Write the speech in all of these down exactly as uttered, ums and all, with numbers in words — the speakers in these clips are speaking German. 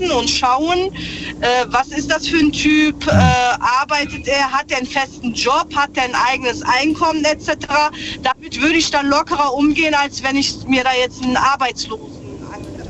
messen und schauen, äh, was ist das für ein Typ, äh, arbeitet er, hat er einen festen Job, hat er ein eigenes Einkommen et cetera. Damit würde ich dann lockerer umgehen, als wenn ich mir da jetzt einen Arbeitslosen angucke.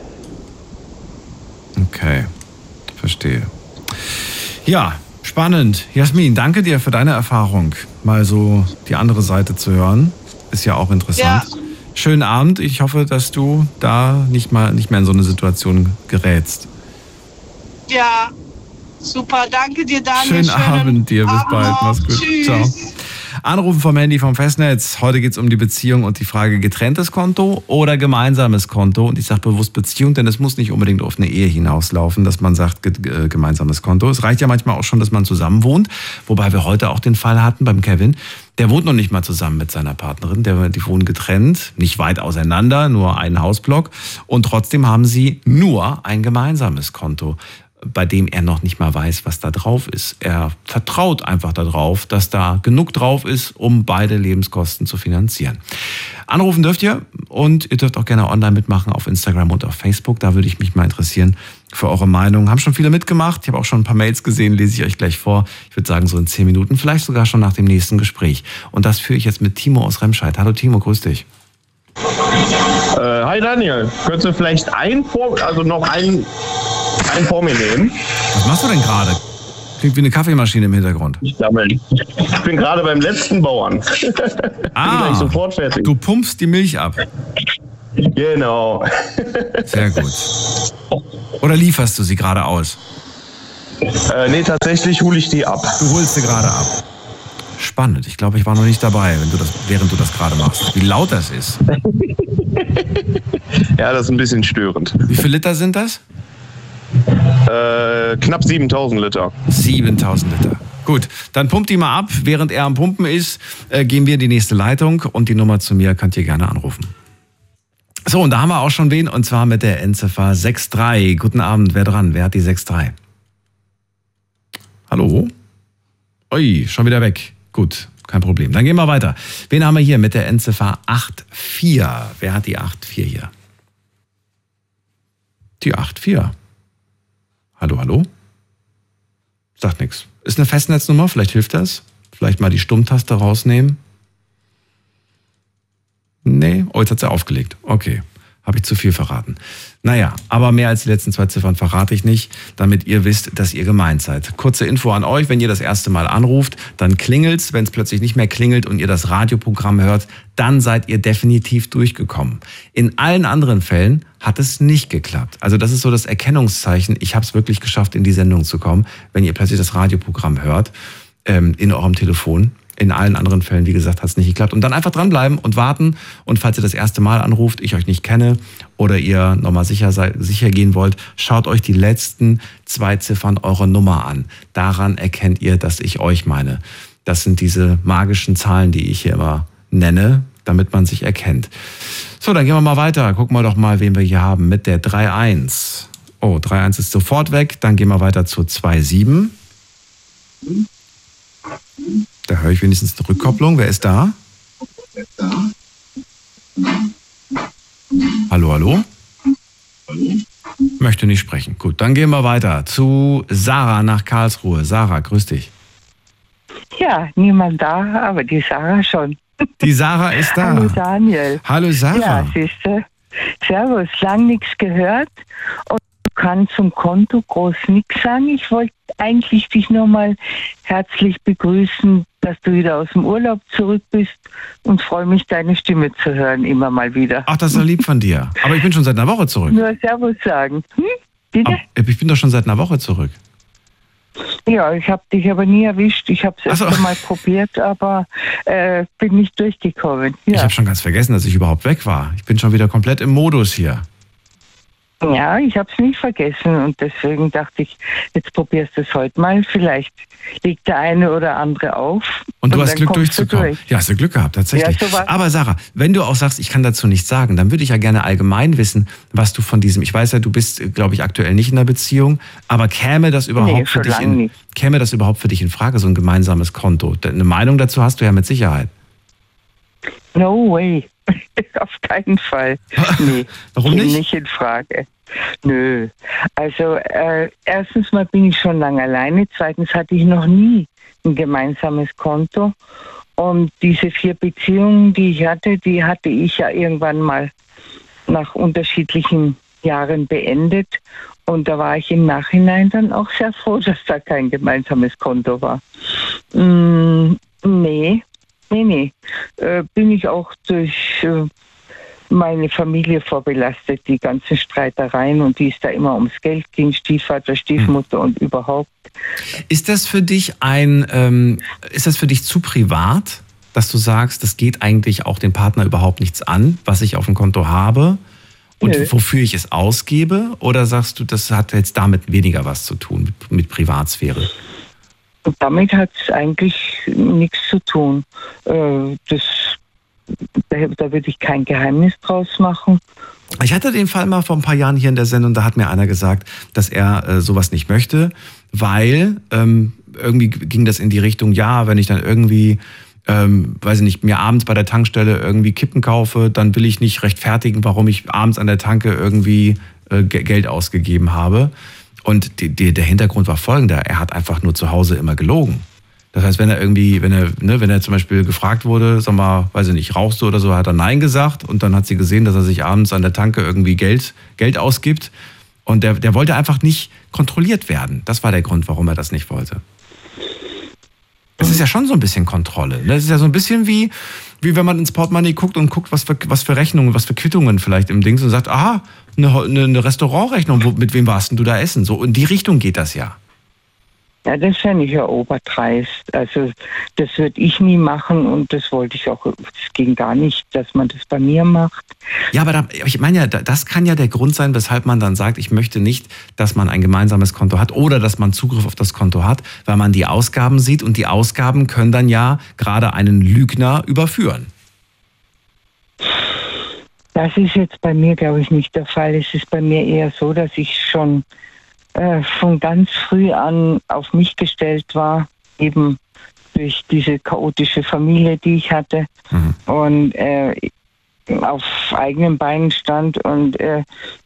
Okay, verstehe. Ja, spannend. Jasmin, danke dir für deine Erfahrung, mal so die andere Seite zu hören. Ist ja auch interessant. Ja. Schönen Abend. Ich hoffe, dass du da nicht mal nicht mehr in so eine Situation gerätst. Ja, super. Danke dir, Daniel. Schönen, Schönen Abend dir. Bis Abend bald. Noch. Mach's gut. Tschüss. Ciao. Anrufen vom Handy vom Festnetz. Heute geht es um die Beziehung und die Frage getrenntes Konto oder gemeinsames Konto. Und ich sage bewusst Beziehung, denn es muss nicht unbedingt auf eine Ehe hinauslaufen, dass man sagt ge- äh, gemeinsames Konto. Es reicht ja manchmal auch schon, dass man zusammen wohnt. Wobei wir heute auch den Fall hatten beim Kevin. Der wohnt noch nicht mal zusammen mit seiner Partnerin. Der, die wohnen getrennt, nicht weit auseinander, nur einen Hausblock. Und trotzdem haben sie nur ein gemeinsames Konto, bei dem er noch nicht mal weiß, was da drauf ist. Er vertraut einfach darauf, dass da genug drauf ist, um beide Lebenskosten zu finanzieren. Anrufen dürft ihr und ihr dürft auch gerne online mitmachen auf Instagram und auf Facebook. Da würde ich mich mal interessieren für eure Meinung. Haben schon viele mitgemacht. Ich habe auch schon ein paar Mails gesehen, lese ich euch gleich vor. Ich würde sagen so in zehn Minuten, vielleicht sogar schon nach dem nächsten Gespräch. Und das führe ich jetzt mit Timo aus Remscheid. Hallo Timo, grüß dich. Äh, hi Daniel, könntest du vielleicht ein vor, also noch ein, ein vor mir nehmen? Was machst du denn gerade? Klingt wie eine Kaffeemaschine im Hintergrund. Ich sammle. Ich bin gerade beim letzten Bauern. Ah, bin gleich sofort fertig. Du pumpst die Milch ab. Genau. Sehr gut. Oder lieferst du sie gerade aus? Äh, nee, tatsächlich hole ich die ab. Du holst sie gerade ab. Spannend. Ich glaube, ich war noch nicht dabei, wenn du das, während du das gerade machst. Wie laut das ist. Ja, das ist ein bisschen störend. Wie viele Liter sind das? Äh, knapp siebentausend Liter. siebentausend Liter. Gut, dann pumpt die mal ab. Während er am Pumpen ist, äh, gehen wir in die nächste Leitung und die Nummer zu mir könnt ihr gerne anrufen. So, und da haben wir auch schon wen, und zwar mit der Endziffer sechs drei. Guten Abend, wer dran? Wer hat die sechs drei? Hallo? Ui, schon wieder weg. Gut, kein Problem. Dann gehen wir weiter. Wen haben wir hier mit der Endziffer acht vier? Wer hat die acht vier hier? Die acht vier. Hallo, hallo? Sagt nichts. Ist eine Festnetznummer, vielleicht hilft das. Vielleicht mal die Stummtaste rausnehmen. Nee, oh, jetzt hat sie aufgelegt. Okay, habe ich zu viel verraten. Naja, aber mehr als die letzten zwei Ziffern verrate ich nicht, damit ihr wisst, dass ihr gemeint seid. Kurze Info an euch, wenn ihr das erste Mal anruft, dann klingelt's. Wenn es plötzlich nicht mehr klingelt und ihr das Radioprogramm hört, dann seid ihr definitiv durchgekommen. In allen anderen Fällen hat es nicht geklappt. Also das ist so das Erkennungszeichen, ich habe es wirklich geschafft, in die Sendung zu kommen, wenn ihr plötzlich das Radioprogramm hört, ähm, in eurem Telefon. In allen anderen Fällen, wie gesagt, hat es nicht geklappt. Und dann einfach dranbleiben und warten. Und falls ihr das erste Mal anruft, ich euch nicht kenne oder ihr nochmal sicher, sicher gehen wollt, schaut euch die letzten zwei Ziffern eurer Nummer an. Daran erkennt ihr, dass ich euch meine. Das sind diese magischen Zahlen, die ich hier immer nenne, damit man sich erkennt. So, dann gehen wir mal weiter. Gucken wir doch mal, wen wir hier haben mit der drei eins. Oh, drei eins ist sofort weg. Dann gehen wir weiter zu zwei sieben. Da höre ich wenigstens eine Rückkopplung. Wer ist da? Hallo, hallo? Möchte nicht sprechen. Gut, dann gehen wir weiter zu Sarah nach Karlsruhe. Sarah, grüß dich. Ja, niemand da, aber die Sarah schon. Die Sarah ist da. Hallo Daniel. Hallo Sarah. Ja, siehste. Servus, lang nichts gehört und du kannst zum Konto groß nichts sagen. Ich wollte eigentlich dich nochmal herzlich begrüßen, dass du wieder aus dem Urlaub zurück bist und freue mich, deine Stimme zu hören, immer mal wieder. Ach, das ist ja lieb von dir. Aber ich bin schon seit einer Woche zurück. Nur Servus sagen. Hm? Bitte? Aber ich bin doch schon seit einer Woche zurück. Ja, ich habe dich aber nie erwischt. Ich habe es so. öfter mal probiert, aber äh, bin nicht durchgekommen. Ja. Ich habe schon ganz vergessen, dass ich überhaupt weg war. Ich bin schon wieder komplett im Modus hier. Ja, ich habe es nicht vergessen und deswegen dachte ich, jetzt probierst du es heute mal. Vielleicht legt der eine oder andere auf. Und du und hast Glück durchzukommen. Durch. Ja, hast du Glück gehabt, tatsächlich. Ja, so aber Sarah, wenn du auch sagst, ich kann dazu nichts sagen, dann würde ich ja gerne allgemein wissen, was du von diesem, ich weiß ja, du bist, glaube ich, aktuell nicht in einer Beziehung, aber käme das überhaupt nee, für dich in, nicht. käme das überhaupt für dich in Frage, so ein gemeinsames Konto? Eine Meinung dazu hast du ja mit Sicherheit. No way. Auf keinen Fall. Nee, warum nicht? Nicht in Frage. Nö. Also äh, erstens mal bin ich schon lange alleine. Zweitens hatte ich noch nie ein gemeinsames Konto. Und diese vier Beziehungen, die ich hatte, die hatte ich ja irgendwann mal nach unterschiedlichen Jahren beendet. Und da war ich im Nachhinein dann auch sehr froh, dass da kein gemeinsames Konto war. Mm, nee, nee, nee. Äh, bin ich auch durch äh, meine Familie vorbelastet, die ganzen Streitereien, und die es da immer ums Geld ging, Stiefvater, Stiefmutter und überhaupt. Ist das für dich ein, ähm, ist das für dich zu privat, dass du sagst, das geht eigentlich auch den Partner überhaupt nichts an, was ich auf dem Konto habe und Nö. wofür ich es ausgebe? Oder sagst du, das hat jetzt damit weniger was zu tun, mit, mit Privatsphäre? Und damit hat es eigentlich nichts zu tun. Äh, das, da, da würde ich kein Geheimnis draus machen. Ich hatte den Fall mal vor ein paar Jahren hier in der Sendung, da hat mir einer gesagt, dass er äh, sowas nicht möchte, weil ähm, irgendwie ging das in die Richtung, ja, wenn ich dann irgendwie, ähm, weiß ich nicht, mir abends bei der Tankstelle irgendwie Kippen kaufe, dann will ich nicht rechtfertigen, warum ich abends an der Tanke irgendwie äh, G- Geld ausgegeben habe. Und die, die, der Hintergrund war folgender, er hat einfach nur zu Hause immer gelogen. Das heißt, wenn er irgendwie, wenn er, ne, wenn er zum Beispiel gefragt wurde, sag mal, weiß ich nicht, rauchst du oder so, hat er Nein gesagt und dann hat sie gesehen, dass er sich abends an der Tanke irgendwie Geld, Geld ausgibt und der, der wollte einfach nicht kontrolliert werden. Das war der Grund, warum er das nicht wollte. Das ist ja schon so ein bisschen Kontrolle. Das ist ja so ein bisschen wie, wie wenn man ins Portemonnaie guckt und guckt, was für, was für Rechnungen, was für Quittungen vielleicht im Dings und sagt, aha, eine, eine Restaurantrechnung, wo, mit wem warst denn du da essen? So in die Richtung geht das ja. Ja, das fände ich ja oberdreist. Also das würde ich nie machen und das wollte ich auch, es ging gar nicht, dass man das bei mir macht. Ja, aber da, ich meine ja, das kann ja der Grund sein, weshalb man dann sagt, ich möchte nicht, dass man ein gemeinsames Konto hat oder dass man Zugriff auf das Konto hat, weil man die Ausgaben sieht und die Ausgaben können dann ja gerade einen Lügner überführen. Das ist jetzt bei mir, glaube ich, nicht der Fall. Es ist bei mir eher so, dass ich schon äh, von ganz früh an auf mich gestellt war, eben durch diese chaotische Familie, die ich hatte, mhm. und äh, auf eigenen Beinen stand und äh,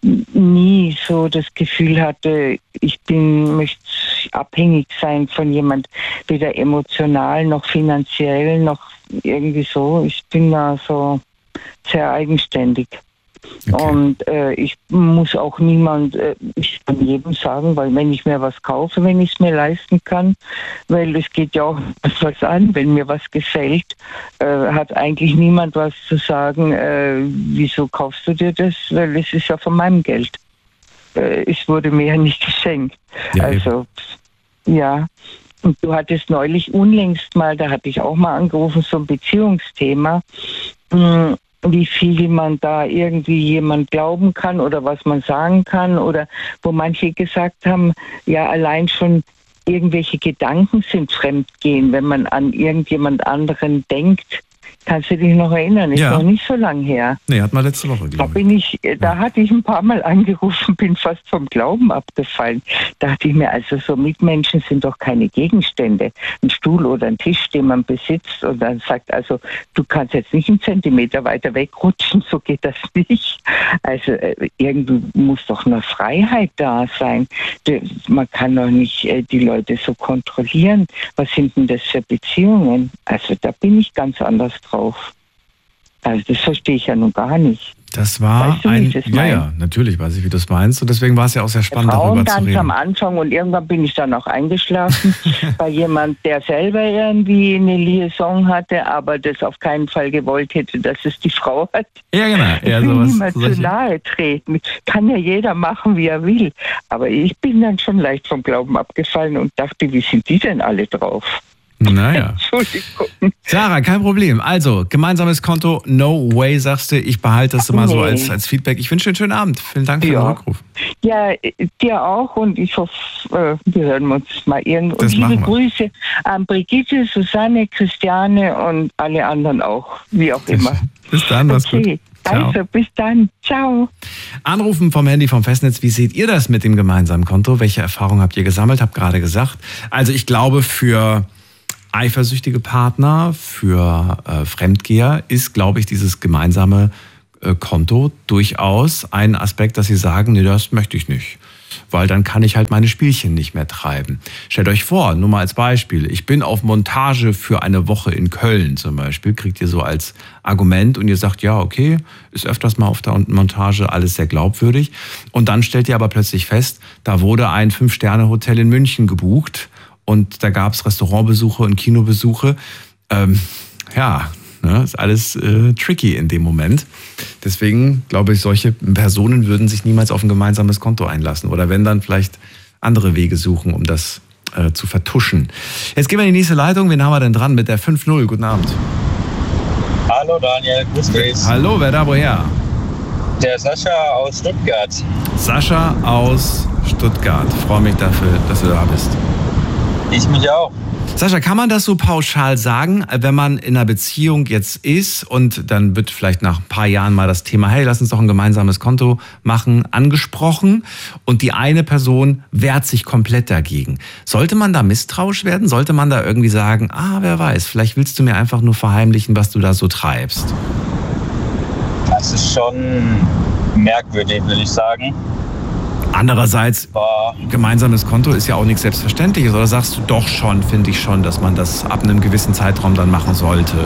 nie so das Gefühl hatte, ich bin, möchte abhängig sein von jemand, weder emotional noch finanziell noch irgendwie so. Ich bin da so sehr eigenständig. Okay. Und äh, ich muss auch niemand, äh, ich kann jedem sagen, weil wenn ich mir was kaufe, wenn ich es mir leisten kann, weil es geht ja auch was an, wenn mir was gefällt, äh, hat eigentlich niemand was zu sagen, äh, wieso kaufst du dir das, weil es ist ja von meinem Geld. Äh, es wurde mir ja nicht geschenkt. Ja, also, eben. Ja. Und du hattest neulich unlängst mal, da hatte ich auch mal angerufen, so ein Beziehungsthema, mh, wie viel man da irgendwie jemand glauben kann oder was man sagen kann oder wo manche gesagt haben, ja, allein schon irgendwelche Gedanken sind Fremdgehen, wenn man an irgendjemand anderen denkt. Kannst du dich noch erinnern? Ist ja. noch nicht so lang her. Nee, hat man letzte Woche, glaube ich. Da bin ich, da ja. hatte ich ein paar Mal angerufen, bin fast vom Glauben abgefallen. Da dachte ich mir, also so Mitmenschen sind doch keine Gegenstände. Ein Stuhl oder ein Tisch, den man besitzt und dann sagt, also du kannst jetzt nicht einen Zentimeter weiter wegrutschen, so geht das nicht. Also äh, irgendwie muss doch eine Freiheit da sein. Man kann doch nicht äh, die Leute so kontrollieren. Was sind denn das für Beziehungen? Also da bin ich ganz anders drauf. Also das verstehe ich ja nun gar nicht. Das war weißt du, ein, ja, mein? ja, natürlich weiß ich, wie du es meinst. Und deswegen war es ja auch sehr spannend, darüber zu reden. Ganz am Anfang und irgendwann bin ich dann auch eingeschlafen bei jemand, der selber irgendwie eine Liaison hatte, aber das auf keinen Fall gewollt hätte, dass es die Frau hat. Ja, genau. Ja, ich will sowas, niemand zu nahe treten. Kann ja jeder machen, wie er will. Aber ich bin dann schon leicht vom Glauben abgefallen und dachte, wie sind die denn alle drauf? Naja. Entschuldigung. Sarah, kein Problem. Also, gemeinsames Konto, no way, sagst du. Ich behalte das mal nee. so als, als Feedback. Ich wünsche dir einen schönen Abend. Vielen Dank für ja. den Rückruf. Ja, dir auch und ich hoffe, wir hören uns mal irgendwo. Und liebe Grüße an Brigitte, Susanne, Christiane und alle anderen auch, wie auch immer. Bis dann, mach's okay. gut. Ciao. Also, bis dann. Ciao. Anrufen vom Handy vom Festnetz. Wie seht ihr das mit dem gemeinsamen Konto? Welche Erfahrungen habt ihr gesammelt? Hab gerade gesagt. Also, ich glaube, für eifersüchtige Partner, für äh, Fremdgeher ist, glaube ich, dieses gemeinsame äh, Konto durchaus ein Aspekt, dass sie sagen, nee, das möchte ich nicht. Weil dann kann ich halt meine Spielchen nicht mehr treiben. Stellt euch vor, nur mal als Beispiel, ich bin auf Montage für eine Woche in Köln zum Beispiel, kriegt ihr so als Argument und ihr sagt, ja, okay, ist öfters mal auf der Montage, alles sehr glaubwürdig. Und dann stellt ihr aber plötzlich fest, da wurde ein Fünf-Sterne-Hotel in München gebucht und da gab es Restaurantbesuche und Kinobesuche. Ähm, ja, ne, ist alles äh, tricky in dem Moment. Deswegen glaube ich, solche Personen würden sich niemals auf ein gemeinsames Konto einlassen. Oder wenn, dann vielleicht andere Wege suchen, um das äh, zu vertuschen. Jetzt gehen wir in die nächste Leitung. Wen haben wir denn dran mit der fünf null? Guten Abend. Hallo Daniel, grüß dich. Hallo, wer da woher? Der Sascha aus Stuttgart. Sascha aus Stuttgart. Ich freue mich dafür, dass du da bist. Ich mich auch. Sascha, kann man das so pauschal sagen, wenn man in einer Beziehung jetzt ist und dann wird vielleicht nach ein paar Jahren mal das Thema, hey, lass uns doch ein gemeinsames Konto machen, angesprochen und die eine Person wehrt sich komplett dagegen. Sollte man da misstrauisch werden? Sollte man da irgendwie sagen, ah, wer weiß, vielleicht willst du mir einfach nur verheimlichen, was du da so treibst? Das ist schon merkwürdig, würde ich sagen. Andererseits, gemeinsames Konto ist ja auch nichts Selbstverständliches. Oder sagst du doch schon, finde ich schon, dass man das ab einem gewissen Zeitraum dann machen sollte?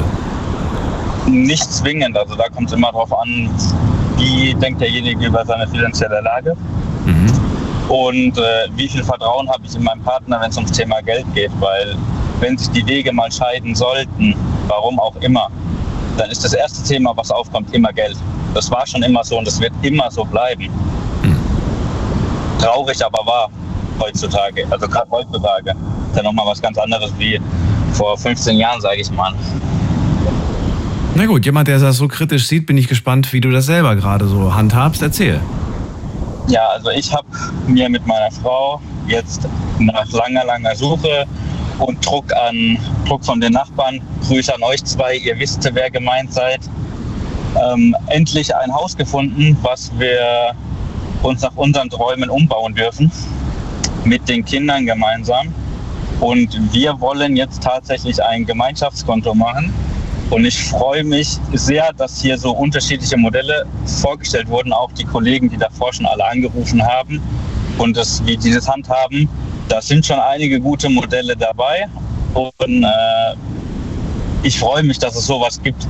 Nicht zwingend. Also da kommt es immer darauf an, wie denkt derjenige über seine finanzielle Lage. Mhm. Und äh, wie viel Vertrauen habe ich in meinen Partner, wenn es ums Thema Geld geht. Weil wenn sich die Wege mal scheiden sollten, warum auch immer, dann ist das erste Thema, was aufkommt, immer Geld. Das war schon immer so und das wird immer so bleiben. Traurig, aber wahr heutzutage, also gerade heutzutage. Ist ja nochmal was ganz anderes wie vor fünfzehn Jahren, sage ich mal. Na gut, jemand, der das so kritisch sieht, bin ich gespannt, wie du das selber gerade so handhabst. Erzähl. Ja, also ich habe mir mit meiner Frau jetzt nach langer, langer Suche und Druck an Druck von den Nachbarn, Grüße an euch zwei, ihr wisst, wer gemeint seid, ähm, endlich ein Haus gefunden, was wir uns nach unseren Träumen umbauen dürfen, mit den Kindern gemeinsam. Und wir wollen jetzt tatsächlich ein Gemeinschaftskonto machen. Und ich freue mich sehr, dass hier so unterschiedliche Modelle vorgestellt wurden, auch die Kollegen, die davor schon alle angerufen haben und das, wie die das handhaben. Da sind schon einige gute Modelle dabei. Und äh, ich freue mich, dass es sowas gibt,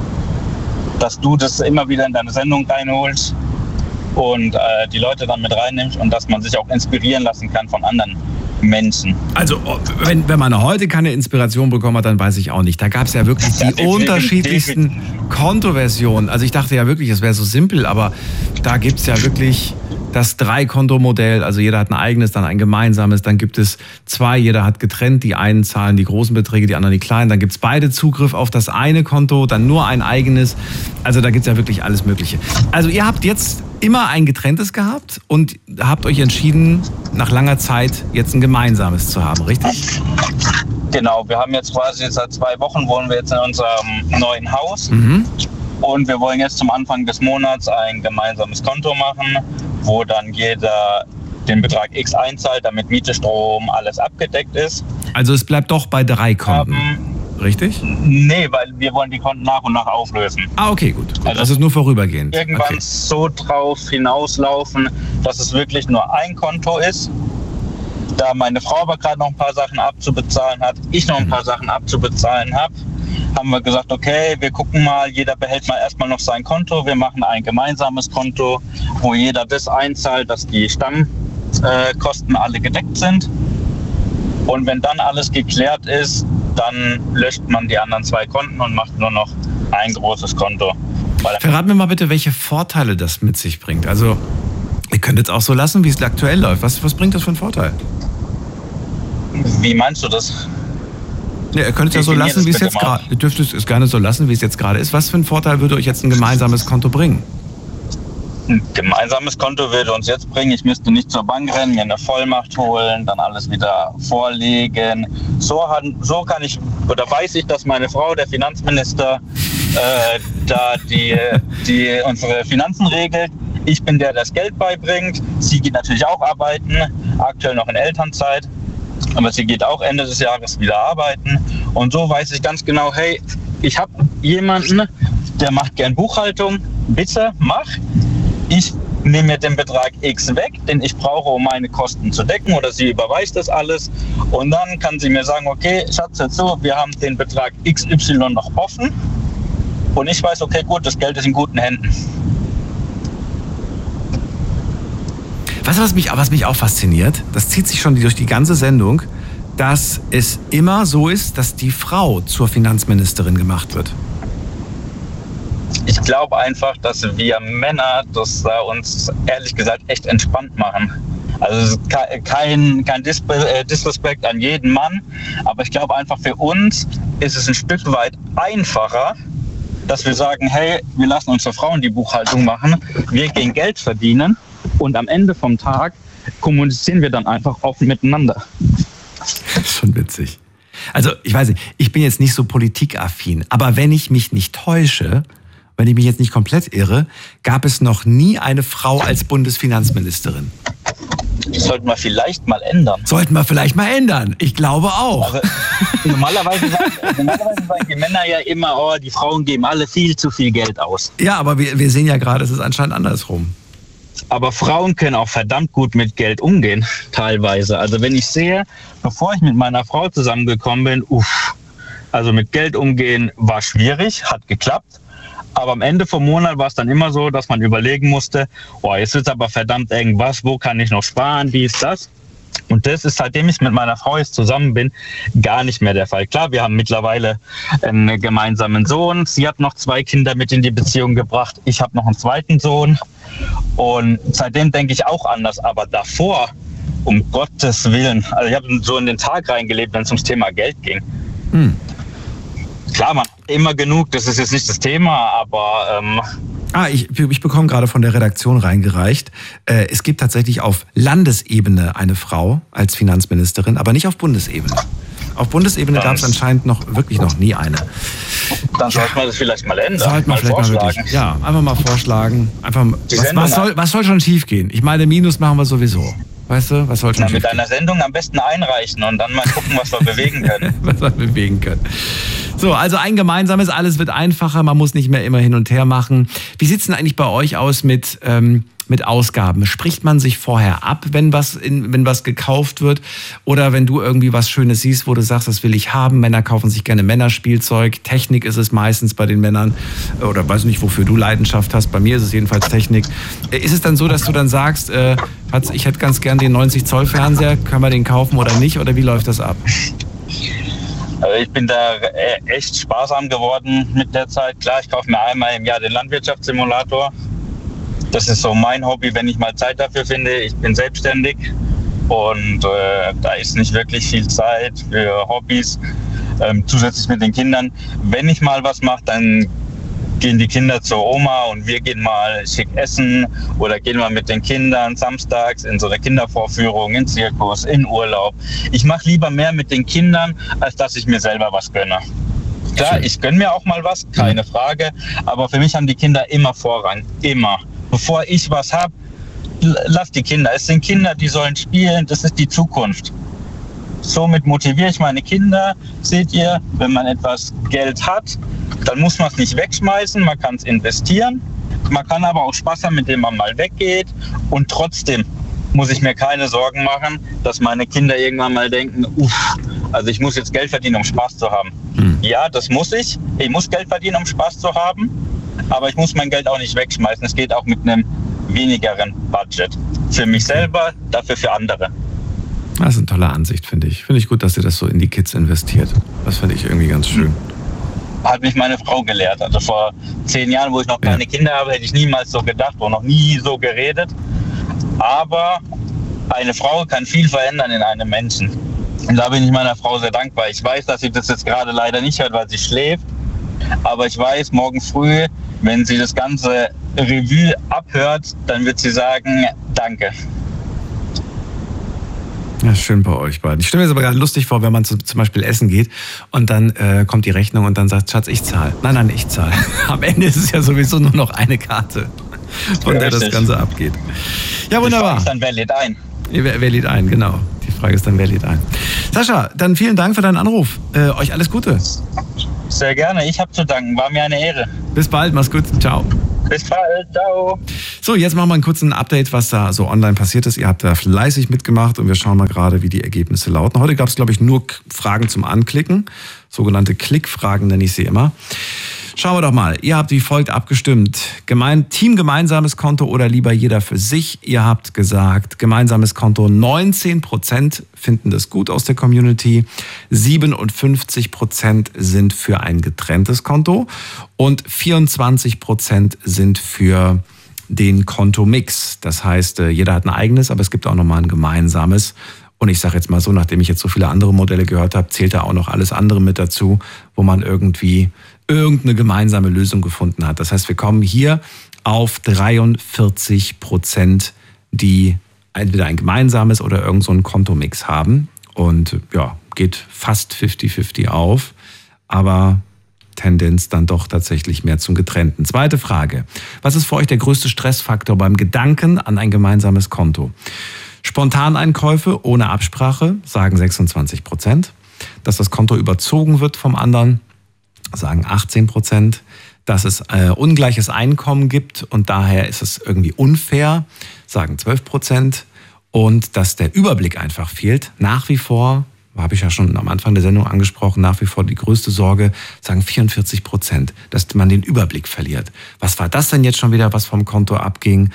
dass du das immer wieder in deine Sendung reinholst und äh, die Leute dann mit reinnimmst und dass man sich auch inspirieren lassen kann von anderen Menschen. Also wenn, wenn man heute keine Inspiration bekommen hat, dann weiß ich auch nicht. Da gab es ja wirklich die ja, unterschiedlichsten Kontoversionen. Also ich dachte ja wirklich, es wäre so simpel, aber da gibt es ja wirklich das Drei-Konto-Modell. Also jeder hat ein eigenes, dann ein gemeinsames. Dann gibt es zwei, jeder hat getrennt. Die einen zahlen die großen Beträge, die anderen die kleinen. Dann gibt es beide Zugriff auf das eine Konto, dann nur ein eigenes. Also da gibt es ja wirklich alles Mögliche. Also ihr habt jetzt immer ein getrenntes gehabt und habt euch entschieden, nach langer Zeit jetzt ein gemeinsames zu haben, richtig? Genau, wir haben jetzt quasi seit zwei Wochen wohnen wir jetzt in unserem neuen Haus. Mhm. Und wir wollen jetzt zum Anfang des Monats ein gemeinsames Konto machen, wo dann jeder den Betrag X einzahlt, damit Miete, Strom, alles abgedeckt ist. Also es bleibt doch bei drei Konten, um, richtig? Nee, weil wir wollen die Konten nach und nach auflösen. Ah, okay, gut. gut. Also das ist nur vorübergehend. Irgendwann okay. so drauf hinauslaufen, dass es wirklich nur ein Konto ist. Da meine Frau aber gerade noch ein paar Sachen abzubezahlen hat, ich noch ein paar Sachen abzubezahlen habe, haben wir gesagt, okay, wir gucken mal, jeder behält mal erstmal noch sein Konto, wir machen ein gemeinsames Konto, wo jeder das einzahlt, dass die Stammkosten äh, alle gedeckt sind. Und wenn dann alles geklärt ist, dann löscht man die anderen zwei Konten und macht nur noch ein großes Konto. Verrat mir mal bitte, welche Vorteile das mit sich bringt. Also ihr könnt jetzt auch so lassen, wie es aktuell läuft. Was, was bringt das für einen Vorteil? Wie meinst du das? Ja, ihr könnt es ja so lassen, wie es jetzt gerade. Ihr dürft es gerne so lassen, wie es jetzt gerade ist. Was für einen Vorteil würde euch jetzt ein gemeinsames Konto bringen? Ein gemeinsames Konto würde uns jetzt bringen, ich müsste nicht zur Bank rennen, mir eine Vollmacht holen, dann alles wieder vorlegen. So, hat, so kann ich, oder weiß ich, dass meine Frau, der Finanzminister, äh, da die, die unsere Finanzen regelt. Ich bin der, der das Geld beibringt. Sie geht natürlich auch arbeiten, aktuell noch in Elternzeit. Aber sie geht auch Ende des Jahres wieder arbeiten Und so weiß ich ganz genau, hey, ich habe jemanden, der macht gern Buchhaltung, bitte mach. Ich nehme mir den Betrag X weg, den ich brauche, um meine Kosten zu decken, oder sie überweist das alles. Und dann kann sie mir sagen, okay, Schatz, jetzt so, wir haben den Betrag X Y noch offen. Und ich weiß, okay, gut, das Geld ist in guten Händen. Weißt du, was mich, was mich auch fasziniert? Das zieht sich schon durch die ganze Sendung, dass es immer so ist, dass die Frau zur Finanzministerin gemacht wird. Ich glaube einfach, dass wir Männer das äh, uns ehrlich gesagt echt entspannt machen. Also kein, kein Disrespekt an jeden Mann, aber ich glaube einfach für uns ist es ein Stück weit einfacher, dass wir sagen, hey, wir lassen unsere Frauen die Buchhaltung machen, wir gehen Geld verdienen und am Ende vom Tag kommunizieren wir dann einfach offen miteinander. Das ist schon witzig. Also ich weiß nicht, ich bin jetzt nicht so politikaffin, aber wenn ich mich nicht täusche, wenn ich mich jetzt nicht komplett irre, gab es noch nie eine Frau als Bundesfinanzministerin. Das sollten wir vielleicht mal ändern. Sollten wir vielleicht mal ändern. Ich glaube auch. Also, normalerweise, sagen, normalerweise sagen die Männer ja immer, oh, die Frauen geben alle viel zu viel Geld aus. Ja, aber wir, wir sehen ja gerade, es ist anscheinend andersrum. Aber Frauen können auch verdammt gut mit Geld umgehen, teilweise. Also wenn ich sehe, bevor ich mit meiner Frau zusammengekommen bin, uff, also mit Geld umgehen war schwierig, hat geklappt. Aber am Ende vom Monat war es dann immer so, dass man überlegen musste, oh, jetzt ist aber verdammt irgendwas, wo kann ich noch sparen, wie ist das? Und das ist, seitdem ich mit meiner Frau jetzt zusammen bin, gar nicht mehr der Fall. Klar, wir haben mittlerweile einen gemeinsamen Sohn. Sie hat noch zwei Kinder mit in die Beziehung gebracht. Ich habe noch einen zweiten Sohn. Und seitdem denke ich auch anders. Aber davor, um Gottes Willen, also ich habe so in den Tag reingelebt, wenn es ums Thema Geld ging. Hm. Klar, man hat immer genug, das ist jetzt nicht das Thema, aber... Ähm Ah, ich, ich bekomme gerade von der Redaktion reingereicht. Äh, es gibt tatsächlich auf Landesebene eine Frau als Finanzministerin, aber nicht auf Bundesebene. Auf Bundesebene gab es anscheinend noch wirklich noch nie eine. Dann sollte man das vielleicht mal ändern. Sollte man vielleicht mal wirklich, ja, einfach mal vorschlagen. Einfach, was, was, soll, was soll schon schief gehen? Ich meine, Minus machen wir sowieso. Weißt du, was soll schon Na, mit einer Sendung am besten einreichen und dann mal gucken, was wir bewegen können. was wir bewegen können. So, also ein gemeinsames, alles wird einfacher, man muss nicht mehr immer hin und her machen. Wie sieht es denn eigentlich bei euch aus mit, ähm, mit Ausgaben? Spricht man sich vorher ab, wenn was, in, wenn was gekauft wird? Oder wenn du irgendwie was Schönes siehst, wo du sagst, das will ich haben. Männer kaufen sich gerne Männerspielzeug. Technik ist es meistens bei den Männern. Oder weiß nicht, wofür du Leidenschaft hast. Bei mir ist es jedenfalls Technik. Ist es dann so, dass du dann sagst, äh, ich hätte ganz gern den neunzig Zoll Fernseher, können wir den kaufen oder nicht? Oder wie läuft das ab? Also ich bin da echt sparsam geworden mit der Zeit. Klar, ich kaufe mir einmal im Jahr den Landwirtschaftssimulator. Das ist so mein Hobby, wenn ich mal Zeit dafür finde. Ich bin selbstständig und äh, da ist nicht wirklich viel Zeit für Hobbys, ähm, zusätzlich mit den Kindern. Wenn ich mal was mache, dann gehen die Kinder zur Oma und wir gehen mal schick essen oder gehen mal mit den Kindern samstags in so eine Kindervorführung, in Zirkus, in Urlaub. Ich mache lieber mehr mit den Kindern, als dass ich mir selber was gönne. Klar, ich gönne mir auch mal was, keine Frage, aber für mich haben die Kinder immer Vorrang, immer. Bevor ich was habe, lass die Kinder. Es sind Kinder, die sollen spielen, das ist die Zukunft. Somit motiviere ich meine Kinder. Seht ihr, wenn man etwas Geld hat, dann muss man es nicht wegschmeißen, man kann es investieren. Man kann aber auch Spaß haben, mit dem man mal weggeht. Und trotzdem muss ich mir keine Sorgen machen, dass meine Kinder irgendwann mal denken, uff, also ich muss jetzt Geld verdienen, um Spaß zu haben. Hm. Ja, das muss ich. Ich muss Geld verdienen, um Spaß zu haben. Aber ich muss mein Geld auch nicht wegschmeißen. Es geht auch mit einem wenigeren Budget. Für mich selber, dafür für andere. Das ist eine tolle Ansicht, finde ich. Finde ich gut, dass ihr das so in die Kids investiert. Das finde ich irgendwie ganz schön. Hat mich meine Frau gelehrt. Also vor zehn Jahren, wo ich noch keine ja. Kinder habe, hätte ich niemals so gedacht und noch nie so geredet. Aber eine Frau kann viel verändern in einem Menschen. Und da bin ich meiner Frau sehr dankbar. Ich weiß, dass sie das jetzt gerade leider nicht hört, weil sie schläft. Aber ich weiß, morgen früh, wenn sie das ganze Revue abhört, dann wird sie sagen, danke. Ja, schön bei euch beiden. Ich stelle mir das aber gerade lustig vor, wenn man zu, zum Beispiel essen geht und dann äh, kommt die Rechnung und dann sagt, Schatz, ich zahle. Nein, nein, ich zahle. Am Ende ist es ja sowieso nur noch eine Karte, von ja, der richtig. Das Ganze abgeht. Ja, wunderbar. Die Frage ist dann, wer lädt ein? Wer, wer lädt ein, genau. Die Frage ist dann, wer lädt ein. Sascha, dann vielen Dank für deinen Anruf. Äh, euch alles Gute. Sehr gerne, ich habe zu danken. War mir eine Ehre. Bis bald, mach's gut. Ciao. Bis bald, ciao. So, jetzt machen wir einen kurzen Update, was da so online passiert ist. Ihr habt da fleißig mitgemacht und wir schauen mal gerade, wie die Ergebnisse lauten. Heute gab es, glaube ich, nur Fragen zum Anklicken. Sogenannte Klickfragen nenne ich sie immer. Schauen wir doch mal. Ihr habt wie folgt abgestimmt. Gemein, Team gemeinsames Konto oder lieber jeder für sich? Ihr habt gesagt, gemeinsames Konto. neunzehn Prozent finden das gut aus der Community. siebenundfünfzig Prozent sind für ein getrenntes Konto. Und vierundzwanzig Prozent sind für den Kontomix. Das heißt, jeder hat ein eigenes, aber es gibt auch nochmal ein gemeinsames. Und ich sage jetzt mal so, nachdem ich jetzt so viele andere Modelle gehört habe, zählt da auch noch alles andere mit dazu, wo man irgendwie irgendeine gemeinsame Lösung gefunden hat. Das heißt, wir kommen hier auf dreiundvierzig Prozent, die entweder ein gemeinsames oder irgend so einen Kontomix haben. Und ja, geht fast fünfzig fünfzig auf, aber Tendenz dann doch tatsächlich mehr zum Getrennten. Zweite Frage. Was ist für euch der größte Stressfaktor beim Gedanken an ein gemeinsames Konto? Spontaneinkäufe ohne Absprache, sagen sechsundzwanzig Prozent. Dass das Konto überzogen wird vom anderen, sagen achtzehn Prozent. Dass es äh, ungleiches Einkommen gibt und daher ist es irgendwie unfair, sagen zwölf Prozent. Und dass der Überblick einfach fehlt, nach wie vor, habe ich ja schon am Anfang der Sendung angesprochen, nach wie vor die größte Sorge, sagen vierundvierzig Prozent, dass man den Überblick verliert. Was war das denn jetzt schon wieder, was vom Konto abging?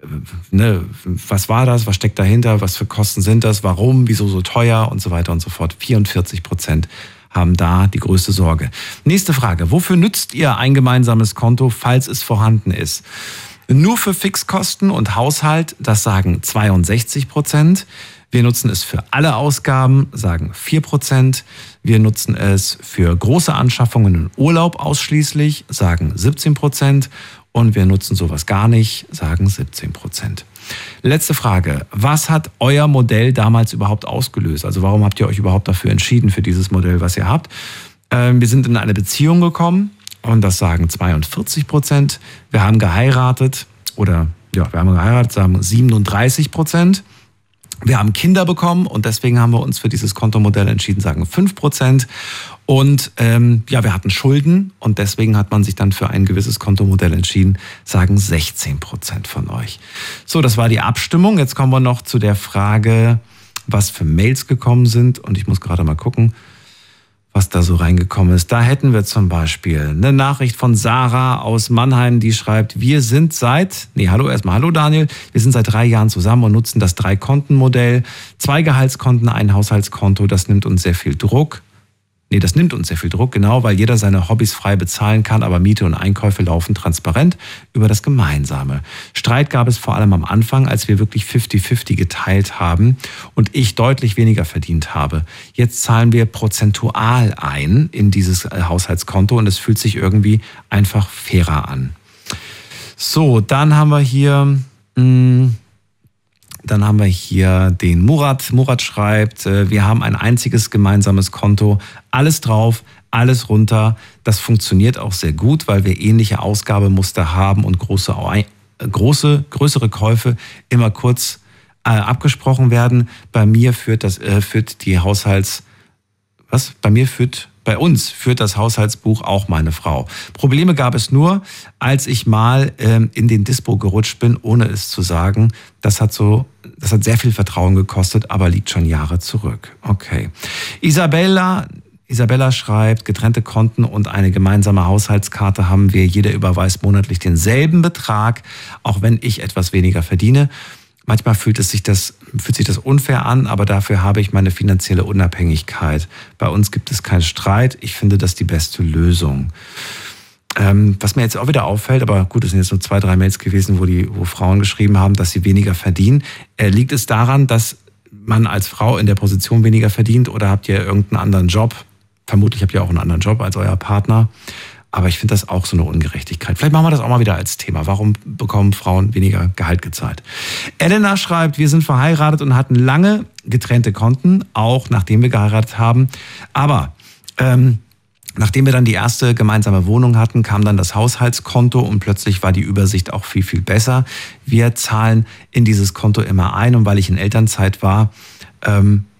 Ne, was war das? Was steckt dahinter? Was für Kosten sind das? Warum? Wieso so teuer? Und so weiter und so fort. vierundvierzig Prozent haben da die größte Sorge. Nächste Frage. Wofür nützt ihr ein gemeinsames Konto, falls es vorhanden ist? Nur für Fixkosten und Haushalt, das sagen zweiundsechzig Prozent. Wir nutzen es für alle Ausgaben, sagen vier Prozent. Wir nutzen es für große Anschaffungen und Urlaub ausschließlich, sagen siebzehn Prozent. Und wir nutzen sowas gar nicht, sagen siebzehn Prozent. Letzte Frage. Was hat euer Modell damals überhaupt ausgelöst? Also warum habt ihr euch überhaupt dafür entschieden, für dieses Modell, was ihr habt? Ähm, wir sind in eine Beziehung gekommen und das sagen zweiundvierzig Prozent. Wir haben geheiratet oder ja, wir haben geheiratet, sagen siebenunddreißig Prozent. Wir haben Kinder bekommen und deswegen haben wir uns für dieses Kontomodell entschieden, sagen fünf Prozent. Und ähm, ja, wir hatten Schulden und deswegen hat man sich dann für ein gewisses Kontomodell entschieden, sagen sechzehn Prozent von euch. So, das war die Abstimmung. Jetzt kommen wir noch zu der Frage, was für Mails gekommen sind. Und ich muss gerade mal gucken, was da so reingekommen ist. Da hätten wir zum Beispiel eine Nachricht von Sarah aus Mannheim, die schreibt, wir sind seit, nee, hallo erstmal, hallo Daniel, wir sind seit drei Jahren zusammen und nutzen das Drei-Konten-Modell. Zwei Gehaltskonten, ein Haushaltskonto, das nimmt uns sehr viel Druck. Nee, das nimmt uns sehr viel Druck, genau, weil jeder seine Hobbys frei bezahlen kann, aber Miete und Einkäufe laufen transparent über das Gemeinsame. Streit gab es vor allem am Anfang, als wir wirklich fünfzig fünfzig geteilt haben und ich deutlich weniger verdient habe. Jetzt zahlen wir prozentual ein in dieses Haushaltskonto und es fühlt sich irgendwie einfach fairer an. So, dann haben wir hier... Mh, Dann haben wir hier den Murat. Murat schreibt, wir haben ein einziges gemeinsames Konto. Alles drauf, alles runter. Das funktioniert auch sehr gut, weil wir ähnliche Ausgabemuster haben und große, große größere Käufe immer kurz äh, abgesprochen werden. Bei mir führt das äh, führt die Haushalts... Was? Bei mir führt... Bei uns führt das Haushaltsbuch auch meine Frau. Probleme gab es nur, als ich mal ähm, in den Dispo gerutscht bin, ohne es zu sagen. Das hat so, das hat sehr viel Vertrauen gekostet, aber liegt schon Jahre zurück. Okay. Isabella, Isabella schreibt, getrennte Konten und eine gemeinsame Haushaltskarte haben wir. Jeder überweist monatlich denselben Betrag, auch wenn ich etwas weniger verdiene. Manchmal fühlt es sich das, fühlt sich das unfair an, aber dafür habe ich meine finanzielle Unabhängigkeit. Bei uns gibt es keinen Streit. Ich finde das die beste Lösung. Ähm, was mir jetzt auch wieder auffällt, aber gut, es sind jetzt nur zwei, drei Mails gewesen, wo die, wo Frauen geschrieben haben, dass sie weniger verdienen. Äh, liegt es daran, dass man als Frau in der Position weniger verdient oder habt ihr irgendeinen anderen Job? Vermutlich habt ihr auch einen anderen Job als euer Partner. Aber ich finde das auch so eine Ungerechtigkeit. Vielleicht machen wir das auch mal wieder als Thema. Warum bekommen Frauen weniger Gehalt gezahlt? Elena schreibt, wir sind verheiratet und hatten lange getrennte Konten, auch nachdem wir geheiratet haben. Aber ähm, nachdem wir dann die erste gemeinsame Wohnung hatten, kam dann das Haushaltskonto und plötzlich war die Übersicht auch viel, viel besser. Wir zahlen in dieses Konto immer ein und weil ich in Elternzeit war, ähm,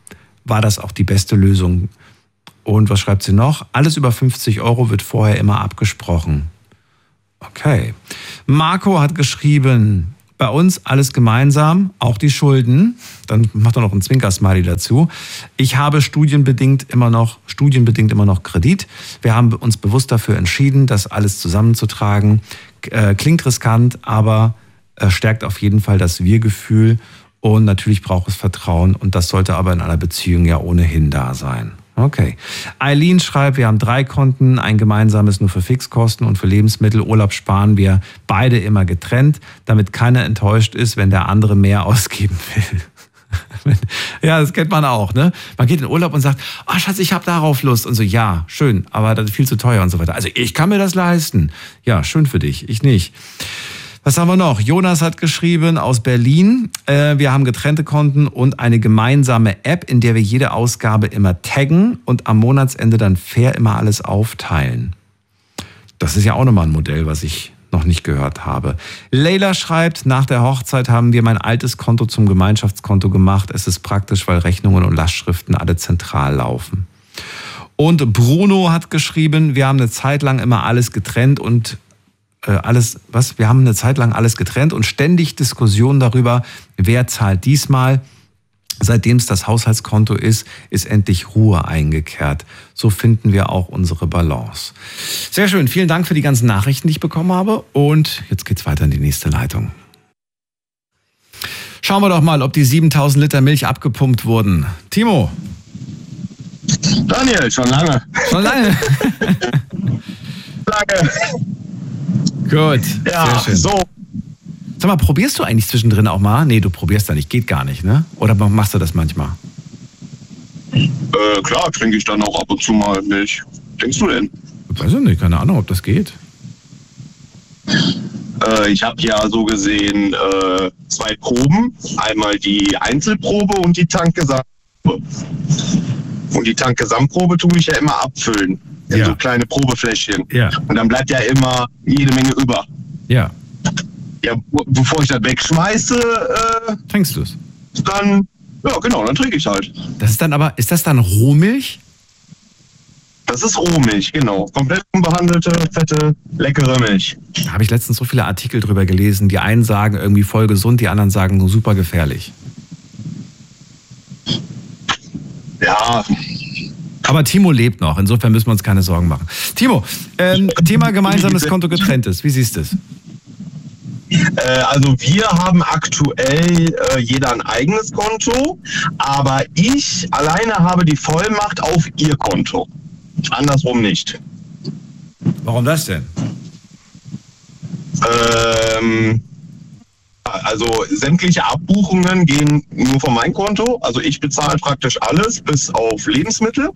war das auch die beste Lösung. Und was schreibt sie noch? Alles über fünfzig Euro wird vorher immer abgesprochen. Okay. Marco hat geschrieben, bei uns alles gemeinsam, auch die Schulden. Dann macht er noch ein Zwinker-Smiley dazu. Ich habe studienbedingt immer noch, studienbedingt immer noch Kredit. Wir haben uns bewusst dafür entschieden, das alles zusammenzutragen. Äh, klingt riskant, aber äh, stärkt auf jeden Fall das Wir-Gefühl. Und natürlich braucht es Vertrauen. Und das sollte aber in einer Beziehung ja ohnehin da sein. Okay. Eileen schreibt, wir haben drei Konten, ein gemeinsames nur für Fixkosten und für Lebensmittel. Urlaub sparen wir beide immer getrennt, damit keiner enttäuscht ist, wenn der andere mehr ausgeben will. Ja, das kennt man auch, ne? Man geht in Urlaub und sagt, ah, Schatz, ich habe darauf Lust. Und so, ja, schön, aber das ist viel zu teuer und so weiter. Also ich kann mir das leisten. Ja, schön für dich, ich nicht. Was haben wir noch? Jonas hat geschrieben aus Berlin. Äh, wir haben getrennte Konten und eine gemeinsame App, in der wir jede Ausgabe immer taggen und am Monatsende dann fair immer alles aufteilen. Das ist ja auch nochmal ein Modell, was ich noch nicht gehört habe. Leila schreibt, nach der Hochzeit haben wir mein altes Konto zum Gemeinschaftskonto gemacht. Es ist praktisch, weil Rechnungen und Lastschriften alle zentral laufen. Und Bruno hat geschrieben, wir haben eine Zeit lang immer alles getrennt und alles, was, wir haben eine Zeit lang alles getrennt und ständig Diskussionen darüber, wer zahlt diesmal. Seitdem es das Haushaltskonto ist, ist endlich Ruhe eingekehrt. So finden wir auch unsere Balance. Sehr schön, vielen Dank für die ganzen Nachrichten, die ich bekommen habe. Und jetzt geht's weiter in die nächste Leitung. Schauen wir doch mal, ob die siebentausend Liter Milch abgepumpt wurden. Timo. Daniel, schon lange. Schon lange? Lange. Gut, ja, sehr schön. So. Sag mal, probierst du eigentlich zwischendrin auch mal? Nee, du probierst da nicht, geht gar nicht, ne? Oder machst du das manchmal? Äh, klar, trinke ich dann auch ab und zu mal Milch. Denkst du denn? Ich weiß nicht, keine Ahnung, ob das geht. Äh, ich habe ja so gesehen äh, zwei Proben. Einmal die Einzelprobe und die Tankgesamtprobe. Und die Tankgesamtprobe tue ich ja immer abfüllen. In Ja. so kleine Probefläschchen. Ja. Und dann bleibt ja immer jede Menge über. Ja. Ja, bevor ich das wegschmeiße, äh, Trinkst du es? dann, ja genau, dann trinke ich halt. Das ist dann aber, ist das dann Rohmilch? Das ist Rohmilch, genau. Komplett unbehandelte, fette, leckere Milch. Da habe ich letztens so viele Artikel drüber gelesen. Die einen sagen irgendwie voll gesund, die anderen sagen super gefährlich. Ja, Aber Timo lebt noch, insofern müssen wir uns keine Sorgen machen. Timo, ähm, Thema gemeinsames Konto getrenntes, wie siehst du es? äh, also wir haben aktuell äh, jeder ein eigenes Konto, aber ich alleine habe die Vollmacht auf ihr Konto. Andersrum nicht. Warum das denn? Ähm, also sämtliche Abbuchungen gehen nur von meinem Konto. Also ich bezahle praktisch alles, bis auf Lebensmittel.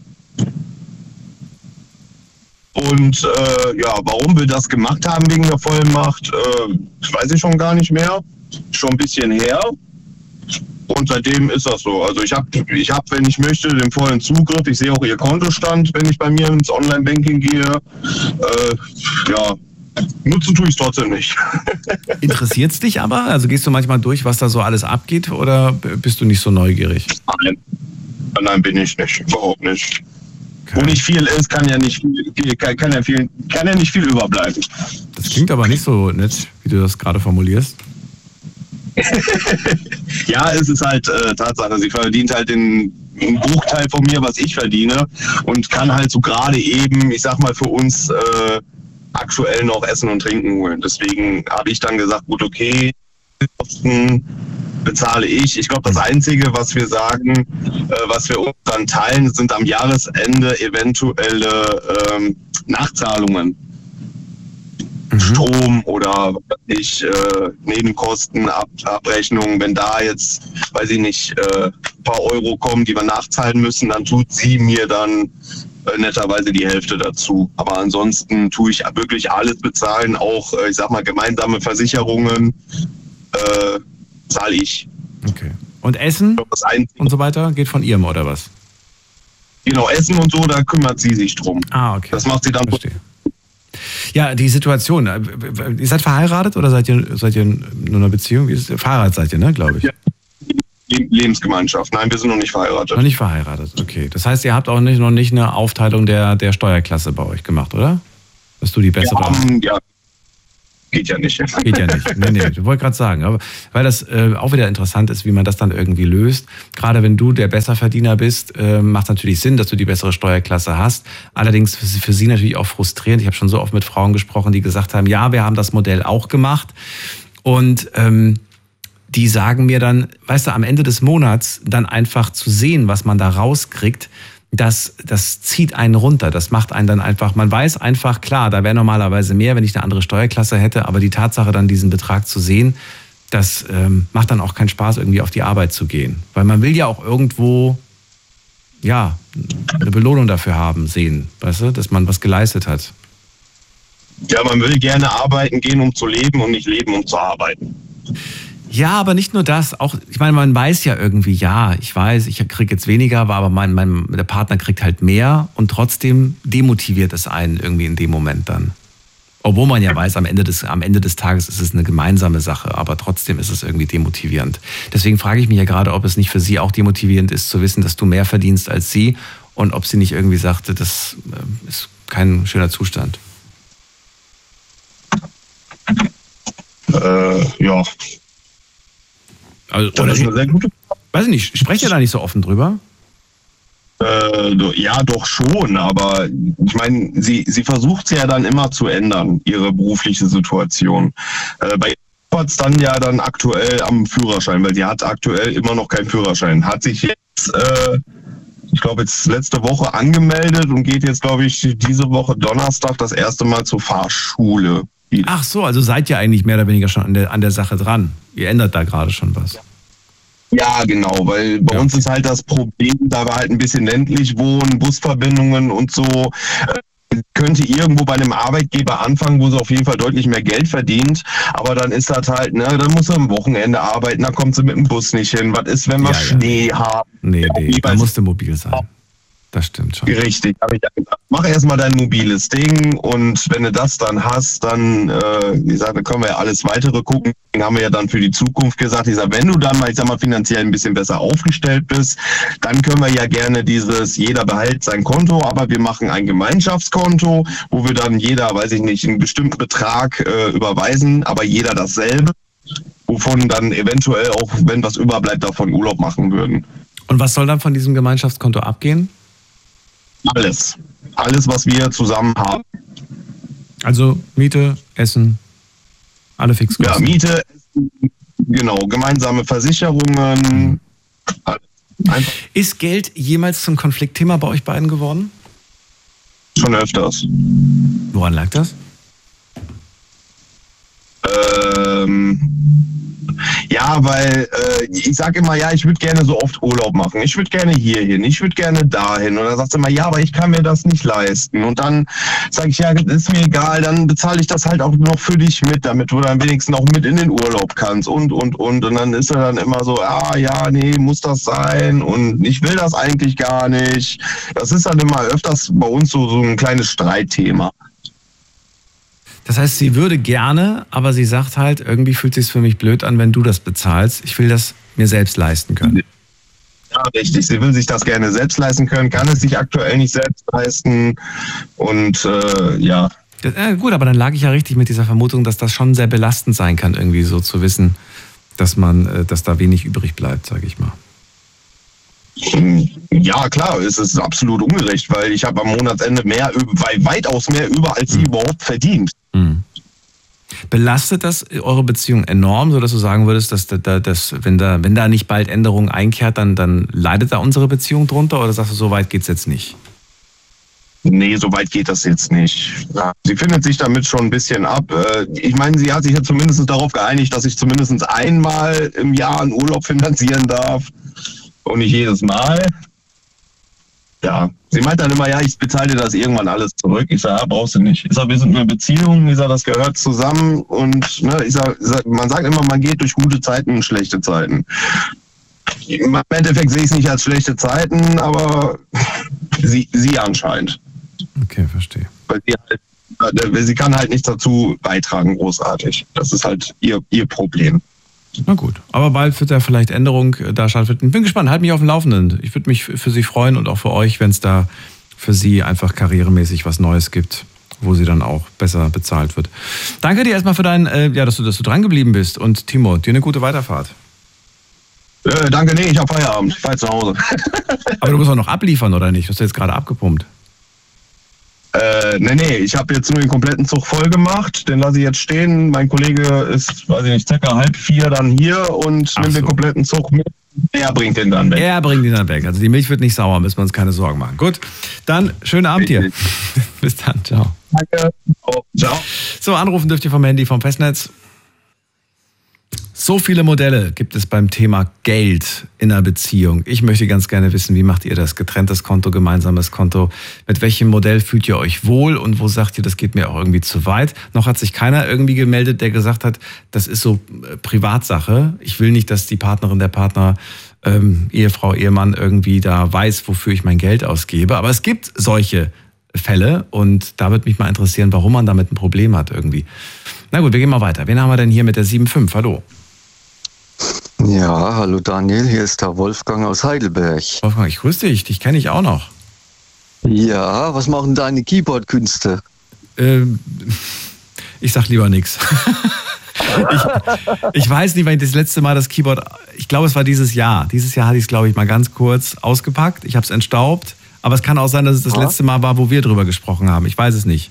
Und äh, ja, warum wir das gemacht haben wegen der Vollmacht, äh, das weiß ich schon gar nicht mehr. Schon ein bisschen her. Und seitdem ist das so. Also ich habe, ich hab, wenn ich möchte, den vollen Zugriff. Ich sehe auch ihr Kontostand, wenn ich bei mir ins Online-Banking gehe. Äh, ja, nutzen tue ich es trotzdem nicht. Interessiert es dich aber? Also gehst du manchmal durch, was da so alles abgeht, oder bist du nicht so neugierig? Nein, nein, bin ich nicht. Überhaupt nicht. Okay. Wo nicht viel ist, kann ja nicht viel, kann, kann, ja viel, kann ja nicht viel überbleiben. Das klingt aber nicht so nett, wie du das gerade formulierst. Ja, es ist halt äh, Tatsache. Sie verdient halt den einen Bruchteil von mir, was ich verdiene, und kann halt so gerade eben, ich sag mal, für uns äh, aktuell noch Essen und Trinken holen. Deswegen habe ich dann gesagt, gut, okay, Kosten bezahle ich. Ich glaube, das Einzige, was wir sagen, äh, was wir uns dann teilen, sind am Jahresende eventuelle ähm, Nachzahlungen. Mhm. Strom oder ich, äh, Nebenkosten, Ab Abrechnungen. Wenn da jetzt, weiß ich nicht, äh, ein paar Euro kommen, die wir nachzahlen müssen, dann tut sie mir dann äh, netterweise die Hälfte dazu. Aber ansonsten tue ich wirklich alles bezahlen, auch, äh, ich sag mal, gemeinsame Versicherungen äh, zahle ich. Okay. Und Essen Das Einzige, und so weiter geht von ihrem, oder was? genau, Essen und so, da kümmert sie sich drum. Ah, okay. Das macht sie dann. Verstehe. Ja, die Situation. Ihr seid verheiratet oder seid ihr, seid ihr in einer Beziehung? Wie ist, verheiratet seid ihr, ne, glaube ich. Ja. Lebensgemeinschaft. Nein, wir sind noch nicht verheiratet. Noch nicht verheiratet, okay. Das heißt, ihr habt auch nicht, noch nicht eine Aufteilung der, der Steuerklasse bei euch gemacht, oder? Dass du die bessere... Wir haben, ja, geht ja nicht. Geht ja nicht. Nee, nee, ich wollte gerade sagen. Aber weil das äh, auch wieder interessant ist, wie man das dann irgendwie löst. Gerade wenn du der Besserverdiener bist, äh, macht es natürlich Sinn, dass du die bessere Steuerklasse hast. Allerdings für, für sie natürlich auch frustrierend. Ich habe schon so oft mit Frauen gesprochen, die gesagt haben, ja, wir haben das Modell auch gemacht. Und ähm, die sagen mir dann, weißt du, am Ende des Monats dann einfach zu sehen, was man da rauskriegt, das, das zieht einen runter. Das macht einen dann einfach, man weiß einfach, klar, da wäre normalerweise mehr, wenn ich eine andere Steuerklasse hätte, aber die Tatsache dann diesen Betrag zu sehen, das ähm, macht dann auch keinen Spaß, irgendwie auf die Arbeit zu gehen. Weil man will ja auch irgendwo, ja, eine Belohnung dafür haben, sehen, weißt du, dass man was geleistet hat. Ja, man will gerne arbeiten gehen, um zu leben und nicht leben, um zu arbeiten. Ja, aber nicht nur das. Auch, ich meine, man weiß ja irgendwie, ja, ich weiß, ich kriege jetzt weniger, aber mein, mein, der Partner kriegt halt mehr und trotzdem demotiviert es einen irgendwie in dem Moment dann. Obwohl man ja weiß, am Ende des, am Ende des Tages ist es eine gemeinsame Sache, aber trotzdem ist es irgendwie demotivierend. Deswegen frage ich mich ja gerade, ob es nicht für sie auch demotivierend ist, zu wissen, dass du mehr verdienst als sie und ob sie nicht irgendwie sagte, das ist kein schöner Zustand. Äh, ja. Also, das ist eine sehr gute Frage. Weiß ich nicht, sprecht ihr da nicht so offen drüber? Äh, ja, doch schon, aber ich meine, sie, sie versucht es ja dann immer zu ändern, ihre berufliche Situation. Äh, bei ihr hat es dann ja dann aktuell am Führerschein, weil sie hat aktuell immer noch keinen Führerschein. Hat sich jetzt, äh, ich glaube jetzt letzte Woche angemeldet und geht jetzt, glaube ich, diese Woche Donnerstag das erste Mal zur Fahrschule. Ach so, also seid ihr eigentlich mehr oder weniger schon an der, an der Sache dran. Ihr ändert da gerade schon was. Ja, genau, weil bei ja. uns ist halt das Problem, da wir halt ein bisschen ländlich wohnen, Busverbindungen und so, äh, könnte irgendwo bei einem Arbeitgeber anfangen, wo sie auf jeden Fall deutlich mehr Geld verdient, aber dann ist das halt, ne, dann muss sie am Wochenende arbeiten, da kommt sie mit dem Bus nicht hin. Was ist, wenn wir ja, Schnee ja. haben? Nee, nee, da musst du mobil sein. Das stimmt schon. Richtig, habe ich ja gesagt. Mach erstmal dein mobiles Ding und wenn du das dann hast, dann, äh, wie gesagt, dann können wir ja alles weitere gucken. Den haben wir ja dann für die Zukunft gesagt. Ich sag, wenn du dann mal, ich sag mal, finanziell ein bisschen besser aufgestellt bist, dann können wir ja gerne dieses, jeder behält sein Konto, aber wir machen ein Gemeinschaftskonto, wo wir dann jeder, weiß ich nicht, einen bestimmten Betrag äh, überweisen, aber jeder dasselbe, wovon dann eventuell auch, wenn was überbleibt, davon Urlaub machen würden. Und was soll dann von diesem Gemeinschaftskonto abgehen? Alles. Alles, was wir zusammen haben. Also Miete, Essen, alle Fixkosten. Ja, Miete, Essen, genau, gemeinsame Versicherungen. Einfach. Ist Geld jemals zum Konfliktthema bei euch beiden geworden? Schon öfters. Woran lag das? Ähm... Ja, weil äh, ich sage immer, ja, ich würde gerne so oft Urlaub machen. Ich würde gerne hier hin, ich würde gerne dahin. Und dann sagt sie immer, ja, aber ich kann mir das nicht leisten. Und dann sage ich, ja, ist mir egal, dann bezahle ich das halt auch noch für dich mit, damit du dann wenigstens auch mit in den Urlaub kannst und, und, und. Und dann ist er dann immer so, ah, ja, nee, muss das sein? Und ich will das eigentlich gar nicht. Das ist dann immer öfters bei uns so, so ein kleines Streitthema. Das heißt, sie würde gerne, aber sie sagt halt, irgendwie fühlt es sich für mich blöd an, wenn du das bezahlst. Ich will das mir selbst leisten können. Ja, richtig. Sie will sich das gerne selbst leisten können, kann es sich aktuell nicht selbst leisten. Und äh, ja. Das, äh, gut, aber dann lag ich ja richtig mit dieser Vermutung, dass das schon sehr belastend sein kann, irgendwie so zu wissen, dass man, äh, dass da wenig übrig bleibt, sage ich mal. Ja, klar, es ist absolut ungerecht, weil ich habe am Monatsende mehr, weitaus mehr über, als sie mhm. überhaupt verdient. Mhm. Belastet das eure Beziehung enorm, sodass du sagen würdest, dass, dass, dass wenn, da, wenn da nicht bald Änderung einkehrt, dann, dann leidet da unsere Beziehung drunter? Oder sagst du, so weit geht's jetzt nicht? Nee, so weit geht das jetzt nicht. Ja, sie findet sich damit schon ein bisschen ab. Ich meine, sie hat sich ja zumindest darauf geeinigt, dass ich zumindest einmal im Jahr einen Urlaub finanzieren darf. Und nicht jedes Mal. Ja, sie meint dann immer, ja, ich bezahle dir das irgendwann alles zurück. Ich sage, ja, brauchst du nicht. Ich sage, wir sind eine Beziehung. Ich sage, das gehört zusammen. Und ne, ich sage, man sagt immer, man geht durch gute Zeiten und schlechte Zeiten. Im Endeffekt sehe ich es nicht als schlechte Zeiten, aber sie, sie anscheinend. Okay, verstehe. Weil sie, halt, sie kann halt nichts dazu beitragen, großartig. Das ist halt ihr, ihr Problem. Na gut, aber bald wird da vielleicht Änderung da stattfinden. Bin gespannt, halt mich auf dem Laufenden. Ich würde mich für Sie freuen und auch für euch, wenn es da für Sie einfach karrieremäßig was Neues gibt, wo sie dann auch besser bezahlt wird. Danke dir erstmal für dein, äh, ja, dass du, dass du dran geblieben bist. Und Timo, dir eine gute Weiterfahrt. Äh, danke, nee, ich habe Feierabend. Ich fahr zu Hause. Aber du musst auch noch abliefern, oder nicht? Du hast jetzt gerade abgepumpt. Äh, nee, nee, ich habe jetzt nur den kompletten Zug voll gemacht. Den lasse ich jetzt stehen. Mein Kollege ist, weiß ich nicht, circa halb vier dann hier und Ach nimmt so. den kompletten Zug mit. Er bringt den dann weg. Er bringt ihn dann weg. Also die Milch wird nicht sauer, müssen wir uns keine Sorgen machen. Gut, dann schönen Abend dir. Bis dann, ciao. Danke. Oh, ciao. So, anrufen dürft ihr vom Handy, vom Festnetz. So viele Modelle gibt es beim Thema Geld in einer Beziehung. Ich möchte ganz gerne wissen, wie macht ihr das? Getrenntes Konto, gemeinsames Konto. Mit welchem Modell fühlt ihr euch wohl und wo sagt ihr, das geht mir auch irgendwie zu weit? Noch hat sich keiner irgendwie gemeldet, der gesagt hat, das ist so Privatsache. Ich will nicht, dass die Partnerin, der Partner, ähm, Ehefrau, Ehemann irgendwie da weiß, wofür ich mein Geld ausgebe. Aber es gibt solche Fälle und da würde mich mal interessieren, warum man damit ein Problem hat irgendwie. Na gut, wir gehen mal weiter. Wen haben wir denn hier mit der sieben fünf? Hallo. Ja, hallo Daniel, hier ist der Wolfgang aus Heidelberg. Wolfgang, ich grüße dich, dich kenne ich auch noch. Ja, was machen deine Keyboard-Künste? Ähm, ich sag lieber nichts. Ich, ich weiß nicht, wann ich das letzte Mal das Keyboard, ich glaube es war dieses Jahr. Dieses Jahr hatte ich es, glaube ich, mal ganz kurz ausgepackt. Ich habe es entstaubt, aber es kann auch sein, dass es das ja. letzte Mal war, wo wir drüber gesprochen haben. Ich weiß es nicht.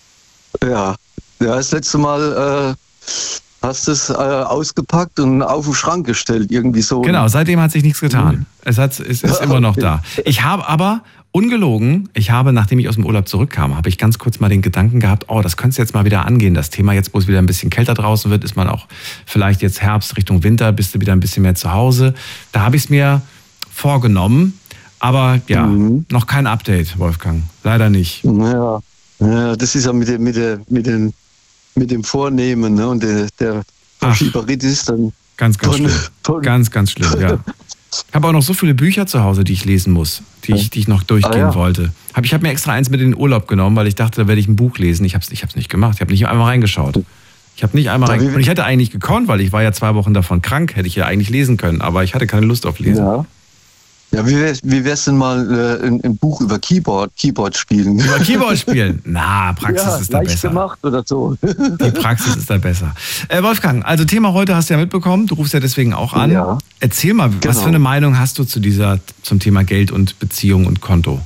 Ja, ja das letzte Mal... Äh hast es äh, ausgepackt und auf den Schrank gestellt, irgendwie so. Genau, seitdem hat sich nichts getan. Es, hat, es ist immer noch da. Ich habe aber, ungelogen, ich habe, nachdem ich aus dem Urlaub zurückkam, habe ich ganz kurz mal den Gedanken gehabt, oh, das könntest du jetzt mal wieder angehen, das Thema. Jetzt, wo es wieder ein bisschen kälter draußen wird, ist man auch vielleicht jetzt Herbst Richtung Winter, bist du wieder ein bisschen mehr zu Hause. Da habe ich es mir vorgenommen, aber ja, mhm. noch kein Update, Wolfgang. Leider nicht. Ja, ja das ist ja mit, der, mit, der, mit den mit dem Vornehmen, ne? Und der, der Verschieberitis dann... Ganz, ganz schlimm. Von, ganz, ganz schlimm, ja. Ich habe auch noch so viele Bücher zu Hause, die ich lesen muss, die ich, die ich noch durchgehen ah, ja. wollte. Hab, ich habe mir extra eins mit in den Urlaub genommen, weil ich dachte, da werde ich ein Buch lesen. Ich habe es ich hab's nicht gemacht. Ich habe nicht einmal reingeschaut. Ich habe nicht einmal reingeschaut. Und ich hätte eigentlich gekonnt, weil ich war ja zwei Wochen davon krank, hätte ich ja eigentlich lesen können, aber ich hatte keine Lust auf Lesen. Ja. Ja, wie wär's, wie wär's denn mal äh, ein, ein Buch über Keyboard, Keyboard spielen? Über Keyboard spielen? Na, Praxis ja, ist da besser. Gemacht oder so. Die Praxis ist da besser. Äh, Wolfgang, also Thema heute hast du ja mitbekommen, du rufst ja deswegen auch an. Ja. Erzähl mal, genau. was für eine Meinung hast du zu dieser, zum Thema Geld und Beziehung und Konto?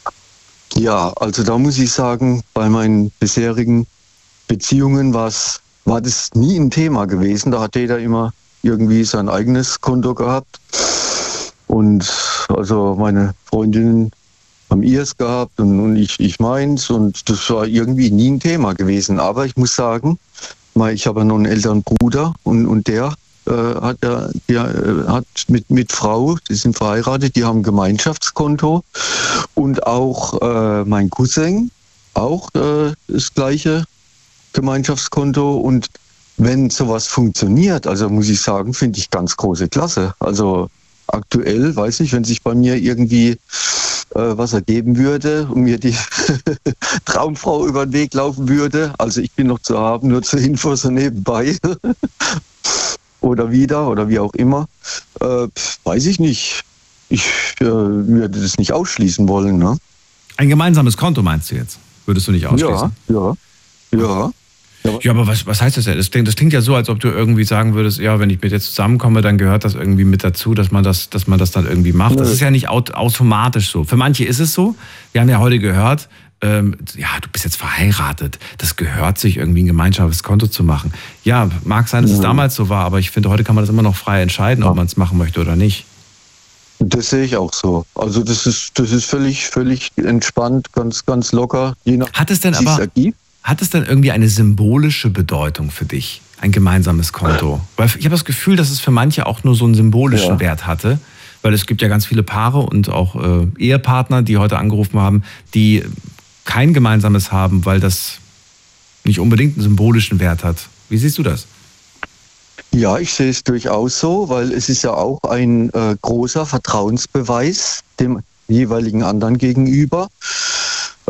Ja, also da muss ich sagen, bei meinen bisherigen Beziehungen war's, war das nie ein Thema gewesen. Da hat jeder immer irgendwie sein eigenes Konto gehabt. Und also meine Freundinnen haben ihrs gehabt und, und ich, ich meins und das war irgendwie nie ein Thema gewesen. Aber ich muss sagen, ich habe ja noch einen älteren Bruder und, und der äh, hat, der, der hat mit, mit Frau, die sind verheiratet, die haben ein Gemeinschaftskonto und auch äh, mein Cousin auch äh, das gleiche Gemeinschaftskonto und wenn sowas funktioniert, also muss ich sagen, finde ich ganz große Klasse. Also aktuell, weiß ich, wenn sich bei mir irgendwie äh, was ergeben würde und mir die Traumfrau über den Weg laufen würde, also ich bin noch zu haben, nur zur Info so nebenbei oder wieder oder wie auch immer, äh, weiß ich nicht. Ich äh, würde das nicht ausschließen wollen. Ne? Ein gemeinsames Konto meinst du jetzt? Würdest du nicht ausschließen? Ja, ja, ja. Ja, aber was, was heißt das denn? Das klingt, das klingt ja so, als ob du irgendwie sagen würdest, ja, wenn ich mit dir zusammenkomme, dann gehört das irgendwie mit dazu, dass man das, dass man das dann irgendwie macht. Das ist ja nicht aut- automatisch so. Für manche ist es so. Wir haben ja heute gehört, ähm, ja, du bist jetzt verheiratet. Das gehört sich, irgendwie ein gemeinschaftliches Konto zu machen. Ja, mag sein, dass es damals so war, aber ich finde, heute kann man das immer noch frei entscheiden, ob man es machen möchte oder nicht. Das sehe ich auch so. Also das ist, das ist völlig, völlig entspannt, ganz, ganz locker. Je nach, Hat es denn aber... Ergibt. Hat es denn irgendwie eine symbolische Bedeutung für dich, ein gemeinsames Konto? Weil ich habe das Gefühl, dass es für manche auch nur so einen symbolischen ja. Wert hatte. Weil es gibt ja ganz viele Paare und auch äh, Ehepartner, die heute angerufen haben, die kein gemeinsames haben, weil das nicht unbedingt einen symbolischen Wert hat. Wie siehst du das? Ja, ich sehe es durchaus so, weil es ist ja auch ein äh, großer Vertrauensbeweis dem jeweiligen anderen gegenüber.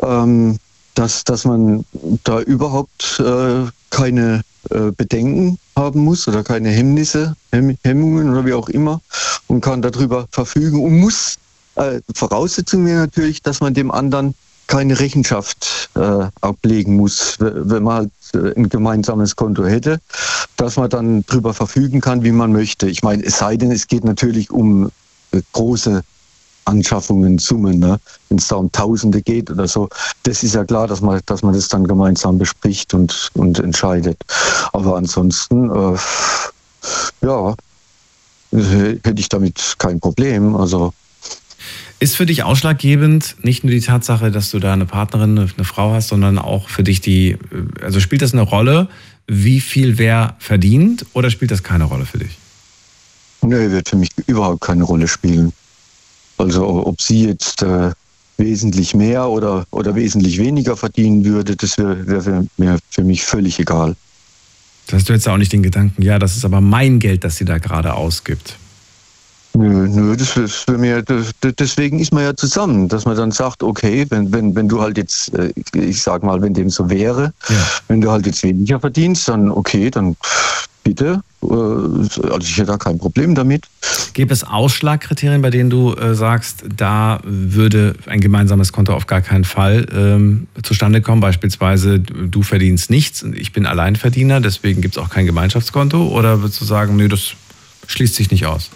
Ähm, Dass, dass man da überhaupt äh, keine äh, Bedenken haben muss oder keine Hemmnisse, Hemm, Hemmungen oder wie auch immer und kann darüber verfügen und muss. Äh, Voraussetzung wäre natürlich, dass man dem anderen keine Rechenschaft äh, ablegen muss, wenn man halt äh, ein gemeinsames Konto hätte, dass man dann drüber verfügen kann, wie man möchte. Ich meine, es sei denn, es geht natürlich um äh, große Anschaffungen, Summen, ne? Wenn es da um Tausende geht oder so, das ist ja klar, dass man, dass man das dann gemeinsam bespricht und, und entscheidet. Aber ansonsten, äh, ja, hätte ich damit kein Problem. Also ist für dich ausschlaggebend nicht nur die Tatsache, dass du da eine Partnerin, eine Frau hast, sondern auch für dich die, also spielt das eine Rolle, wie viel wer verdient, oder spielt das keine Rolle für dich? Nee, wird für mich überhaupt keine Rolle spielen. Also ob sie jetzt äh, wesentlich mehr oder, oder wesentlich weniger verdienen würde, das wäre wär für, mir, für mich völlig egal. Das hast du jetzt auch nicht den Gedanken, ja, das ist aber mein Geld, das sie da gerade ausgibt. Nö, nö, das ist für mich, das, deswegen ist man ja zusammen, dass man dann sagt, okay, wenn, wenn, wenn du halt jetzt, ich sag mal, wenn dem so wäre, ja. wenn du halt jetzt weniger verdienst, dann okay, dann bitte, also ich hätte da kein Problem damit. Gibt es Ausschlagkriterien, bei denen du äh, sagst, da würde ein gemeinsames Konto auf gar keinen Fall ähm, zustande kommen? Beispielsweise, du verdienst nichts und ich bin Alleinverdiener, deswegen gibt es auch kein Gemeinschaftskonto? Oder würdest du sagen, nö, das schließt sich nicht aus?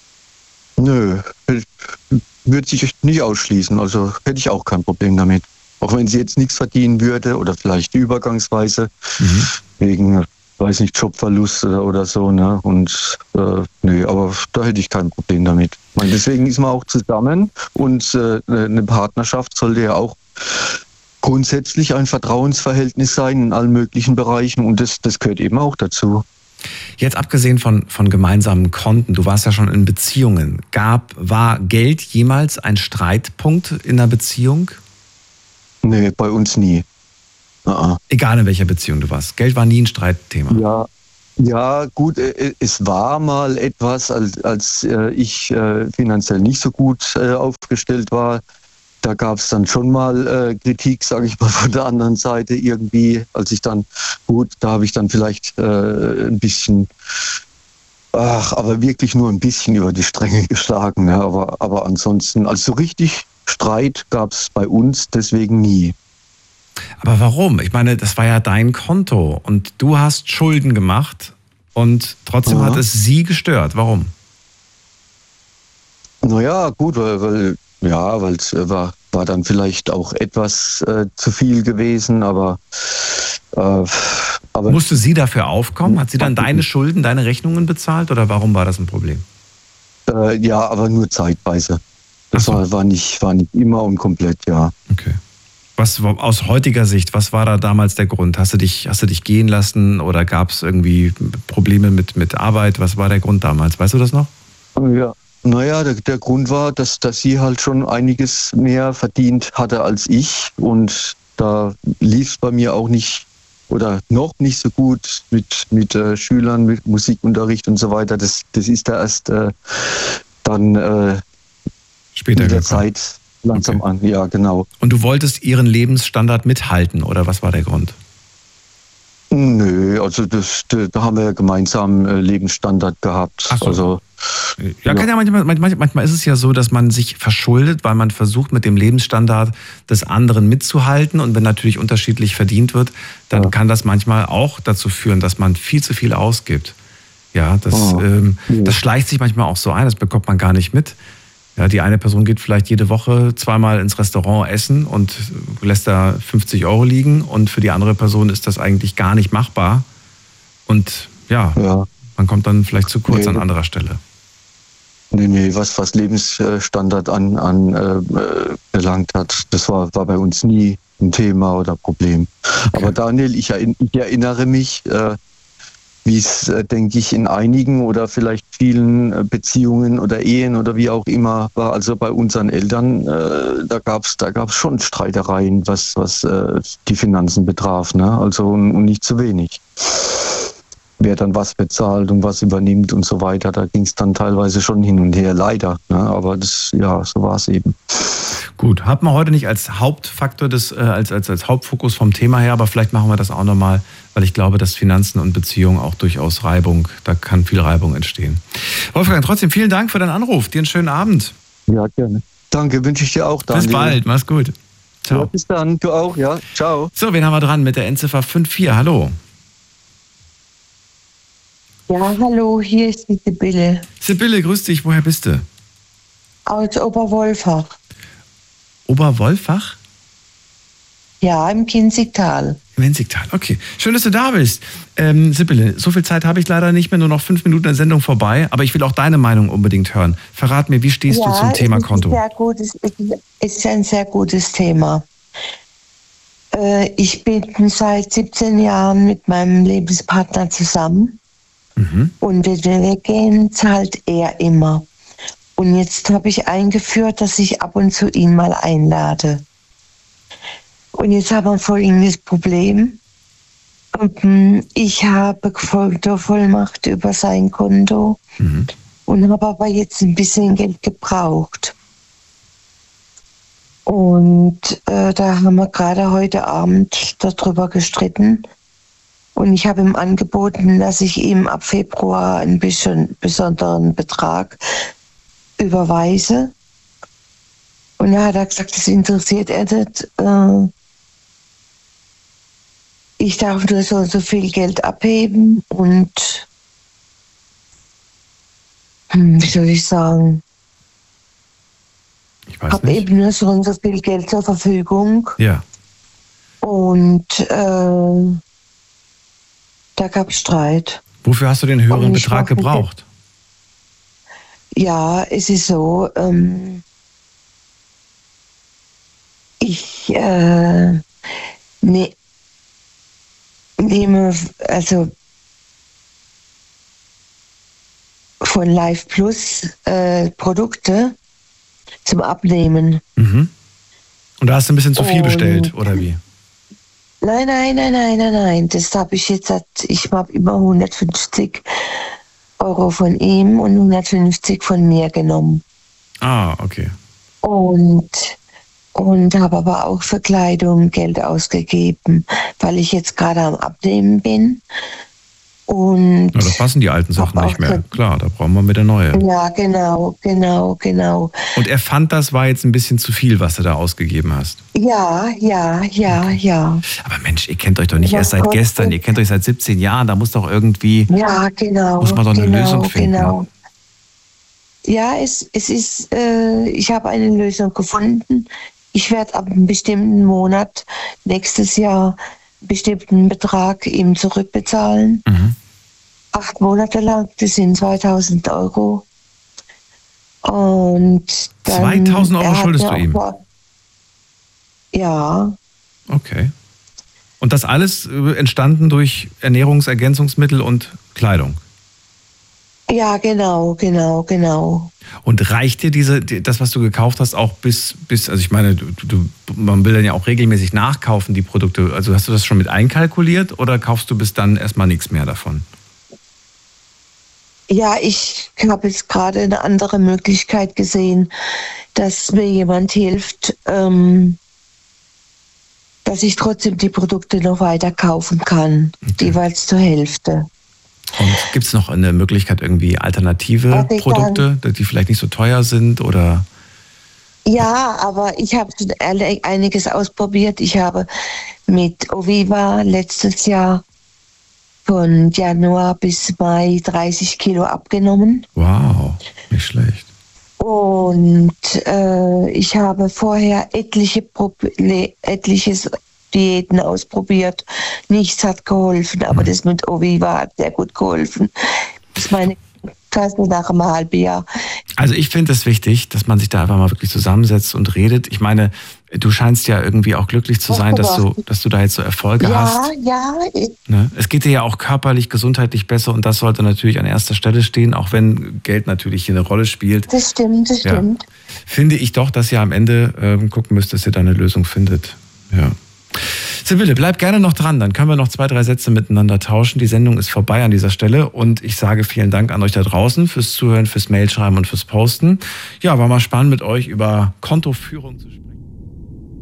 Nö, würde sich nicht ausschließen. Also hätte ich auch kein Problem damit. Auch wenn sie jetzt nichts verdienen würde oder vielleicht übergangsweise mhm. wegen, weiß nicht, Jobverlust oder, oder so. Ne? Und äh, nö, aber da hätte ich kein Problem damit. Ich meine, deswegen ist man auch zusammen und äh, eine Partnerschaft sollte ja auch grundsätzlich ein Vertrauensverhältnis sein in allen möglichen Bereichen und das, das gehört eben auch dazu. Jetzt abgesehen von, von gemeinsamen Konten, du warst ja schon in Beziehungen. Gab, war Geld jemals ein Streitpunkt in einer Beziehung? Nee, bei uns nie. Uh-uh. Egal in welcher Beziehung du warst. Geld war nie ein Streitthema. Ja, ja gut, es war mal etwas, als, als ich finanziell nicht so gut aufgestellt war. Da gab es dann schon mal äh, Kritik, sage ich mal, von der anderen Seite irgendwie, als ich dann, gut, da habe ich dann vielleicht äh, ein bisschen, ach, aber wirklich nur ein bisschen über die Stränge geschlagen. Ne? Aber, aber ansonsten, also so richtig Streit gab es bei uns deswegen nie. Aber warum? Ich meine, das war ja dein Konto und du hast Schulden gemacht und trotzdem ja. hat es sie gestört. Warum? Naja, gut, weil... weil Ja, weil es war, war dann vielleicht auch etwas äh, zu viel gewesen, aber, äh, aber... Musste sie dafür aufkommen? Hat sie dann deine Schulden, deine Rechnungen bezahlt oder warum war das ein Problem? Äh, ja, aber nur zeitweise. Das so. war, war, nicht, war nicht immer und komplett, ja. Okay. Was aus heutiger Sicht, was war da damals der Grund? Hast du dich, hast du dich gehen lassen oder gab es irgendwie Probleme mit, mit Arbeit? Was war der Grund damals? Weißt du das noch? Ja. Naja, der, der Grund war, dass, dass sie halt schon einiges mehr verdient hatte als ich und da lief es bei mir auch nicht oder noch nicht so gut mit, mit äh, Schülern, mit Musikunterricht und so weiter. Das, das ist da erst äh, dann äh, später in der gekommen. Zeit langsam okay. an. Ja, genau. Und du wolltest ihren Lebensstandard mithalten oder was war der Grund? Nö, also das, da haben wir ja gemeinsam äh, Lebensstandard gehabt. Ach so. Also Ja, kann ja manchmal, manchmal, manchmal ist es ja so, dass man sich verschuldet, weil man versucht, mit dem Lebensstandard des anderen mitzuhalten. Und wenn natürlich unterschiedlich verdient wird, dann ja. kann das manchmal auch dazu führen, dass man viel zu viel ausgibt. Ja, das, oh. ähm, ja. das schleicht sich manchmal auch so ein, das bekommt man gar nicht mit. Ja, die eine Person geht vielleicht jede Woche zweimal ins Restaurant essen und lässt da fünfzig Euro liegen. Und für die andere Person ist das eigentlich gar nicht machbar. Und ja, ja. man kommt dann vielleicht zu kurz nee. an anderer Stelle. Nee, nee, was, was Lebensstandard an, an äh, belangt hat, das war, war bei uns nie ein Thema oder Problem. Okay. Aber Daniel, ich, ich erinnere mich, äh, wie es, äh, denke ich, in einigen oder vielleicht vielen äh, Beziehungen oder Ehen oder wie auch immer war. Also bei unseren Eltern, äh, da gab es da gab's schon Streitereien, was, was äh, die Finanzen betraf. Ne? Also und, und nicht zu wenig. Wer dann was bezahlt und was übernimmt und so weiter. Da ging es dann teilweise schon hin und her, leider. Ne? Aber das, ja, so war es eben. Gut, hat man heute nicht als Hauptfaktor, des, äh, als, als, als Hauptfokus vom Thema her, aber vielleicht machen wir das auch nochmal, weil ich glaube, dass Finanzen und Beziehungen auch durchaus Reibung, da kann viel Reibung entstehen. Wolfgang, trotzdem vielen Dank für deinen Anruf. Dir einen schönen Abend. Ja, gerne. Danke, wünsche ich dir auch. Daniel. Bis bald, mach's gut. Ciao. Ja, bis dann, du auch, ja. Ciao. So, wen haben wir dran mit der Endziffer fünf vier? Hallo. Ja, hallo, hier ist die Sibylle. Sibylle, grüß dich. Woher bist du? Aus Oberwolfach. Oberwolfach? Ja, im Kinzigtal. Im Kinzigtal, okay. Schön, dass du da bist. Ähm, Sibylle, so viel Zeit habe ich leider nicht mehr, nur noch fünf Minuten der Sendung vorbei, aber ich will auch deine Meinung unbedingt hören. Verrat mir, wie stehst ja, du zum Thema Konto? Ja, es ist ein sehr gutes Thema. Äh, ich bin seit siebzehn Jahren mit meinem Lebenspartner zusammen. Mhm. Und wenn wir weggehen, zahlt er immer. Und jetzt habe ich eingeführt, dass ich ab und zu ihn mal einlade. Und jetzt haben wir folgendes Problem. Ich habe Kontovollmacht über sein Konto mhm. und habe aber jetzt ein bisschen Geld gebraucht. Und äh, da haben wir gerade heute Abend darüber gestritten. Und ich habe ihm angeboten, dass ich ihm ab Februar einen bisschen besonderen Betrag überweise. Und da hat er gesagt, das interessiert er nicht. Äh, ich darf nur so, so viel Geld abheben und hm, wie soll ich sagen? Ich weiß habe eben nur so und so viel Geld zur Verfügung. Ja. Und äh, da gab es Streit. Wofür hast du den höheren Betrag gebraucht? Ja, es ist so, ähm, ich äh, ne, nehme also von Live Plus äh, Produkte zum Abnehmen. Mhm. Und da hast du ein bisschen zu viel Und, bestellt, oder wie? Nein, nein, nein, nein, nein, nein. Das habe ich jetzt, ich habe immer hundertfünfzig Euro von ihm und hundertfünfzig von mir genommen. Ah, okay. Und, und habe aber auch für Kleidung Geld ausgegeben, weil ich jetzt gerade am Abnehmen bin. Und ja, da passen die alten Sachen nicht mehr. Klar, da brauchen wir wieder neue. Ja, genau, genau, genau. Und er fand, das war jetzt ein bisschen zu viel, was du da ausgegeben hast. Ja, ja, ja, ja. Aber Mensch, ihr kennt euch doch nicht was erst seit kostet? gestern, ihr kennt euch seit siebzehn Jahren, da muss doch irgendwie, ja, genau, muss man doch eine genau, Lösung finden. Genau. Ja, es, es ist, äh, ich habe eine Lösung gefunden. Ich werde ab einem bestimmten Monat nächstes Jahr einen bestimmten Betrag ihm zurückbezahlen. Mhm. Acht Monate lang, das sind zweitausend Euro. Und dann, zweitausend Euro schuldest du ihm? Ja. Okay. Und das alles entstanden durch Ernährungsergänzungsmittel und Kleidung? Ja, genau, genau, genau. Und reicht dir diese, das, was du gekauft hast, auch bis, bis also ich meine, du, du, man will dann ja auch regelmäßig nachkaufen, die Produkte. Also hast du das schon mit einkalkuliert oder kaufst du bis dann erstmal nichts mehr davon? Ja, ich habe jetzt gerade eine andere Möglichkeit gesehen, dass mir jemand hilft, ähm, dass ich trotzdem die Produkte noch weiter kaufen kann, okay. jeweils zur Hälfte. Und gibt es noch eine Möglichkeit, irgendwie alternative also Produkte, kann, die vielleicht nicht so teuer sind? Oder? Ja, aber ich habe schon einiges ausprobiert. Ich habe mit Oviva letztes Jahr von Januar bis Mai dreißig Kilo abgenommen. Wow, nicht schlecht. Und äh, ich habe vorher etliche Pro- etliches Diäten ausprobiert. Nichts hat geholfen, aber mhm. das mit Oviva hat sehr gut geholfen. Das ist meine Klasse nach einem halben Jahr. Also ich finde es wichtig, dass man sich da einfach mal wirklich zusammensetzt und redet. Ich meine, du scheinst ja irgendwie auch glücklich zu sein, dass du, dass du da jetzt so Erfolge ja, hast. Ja, ja. Ne? Es geht dir ja auch körperlich, gesundheitlich besser und das sollte natürlich an erster Stelle stehen, auch wenn Geld natürlich hier eine Rolle spielt. Das stimmt, das ja. stimmt. Finde ich doch, dass ihr am Ende ähm, gucken müsst, dass ihr da eine Lösung findet. Ja. Sibylle, bleib gerne noch dran, dann können wir noch zwei, drei Sätze miteinander tauschen. Die Sendung ist vorbei an dieser Stelle und ich sage vielen Dank an euch da draußen fürs Zuhören, fürs Mailschreiben und fürs Posten. Ja, war mal spannend mit euch über Kontoführung zu sprechen.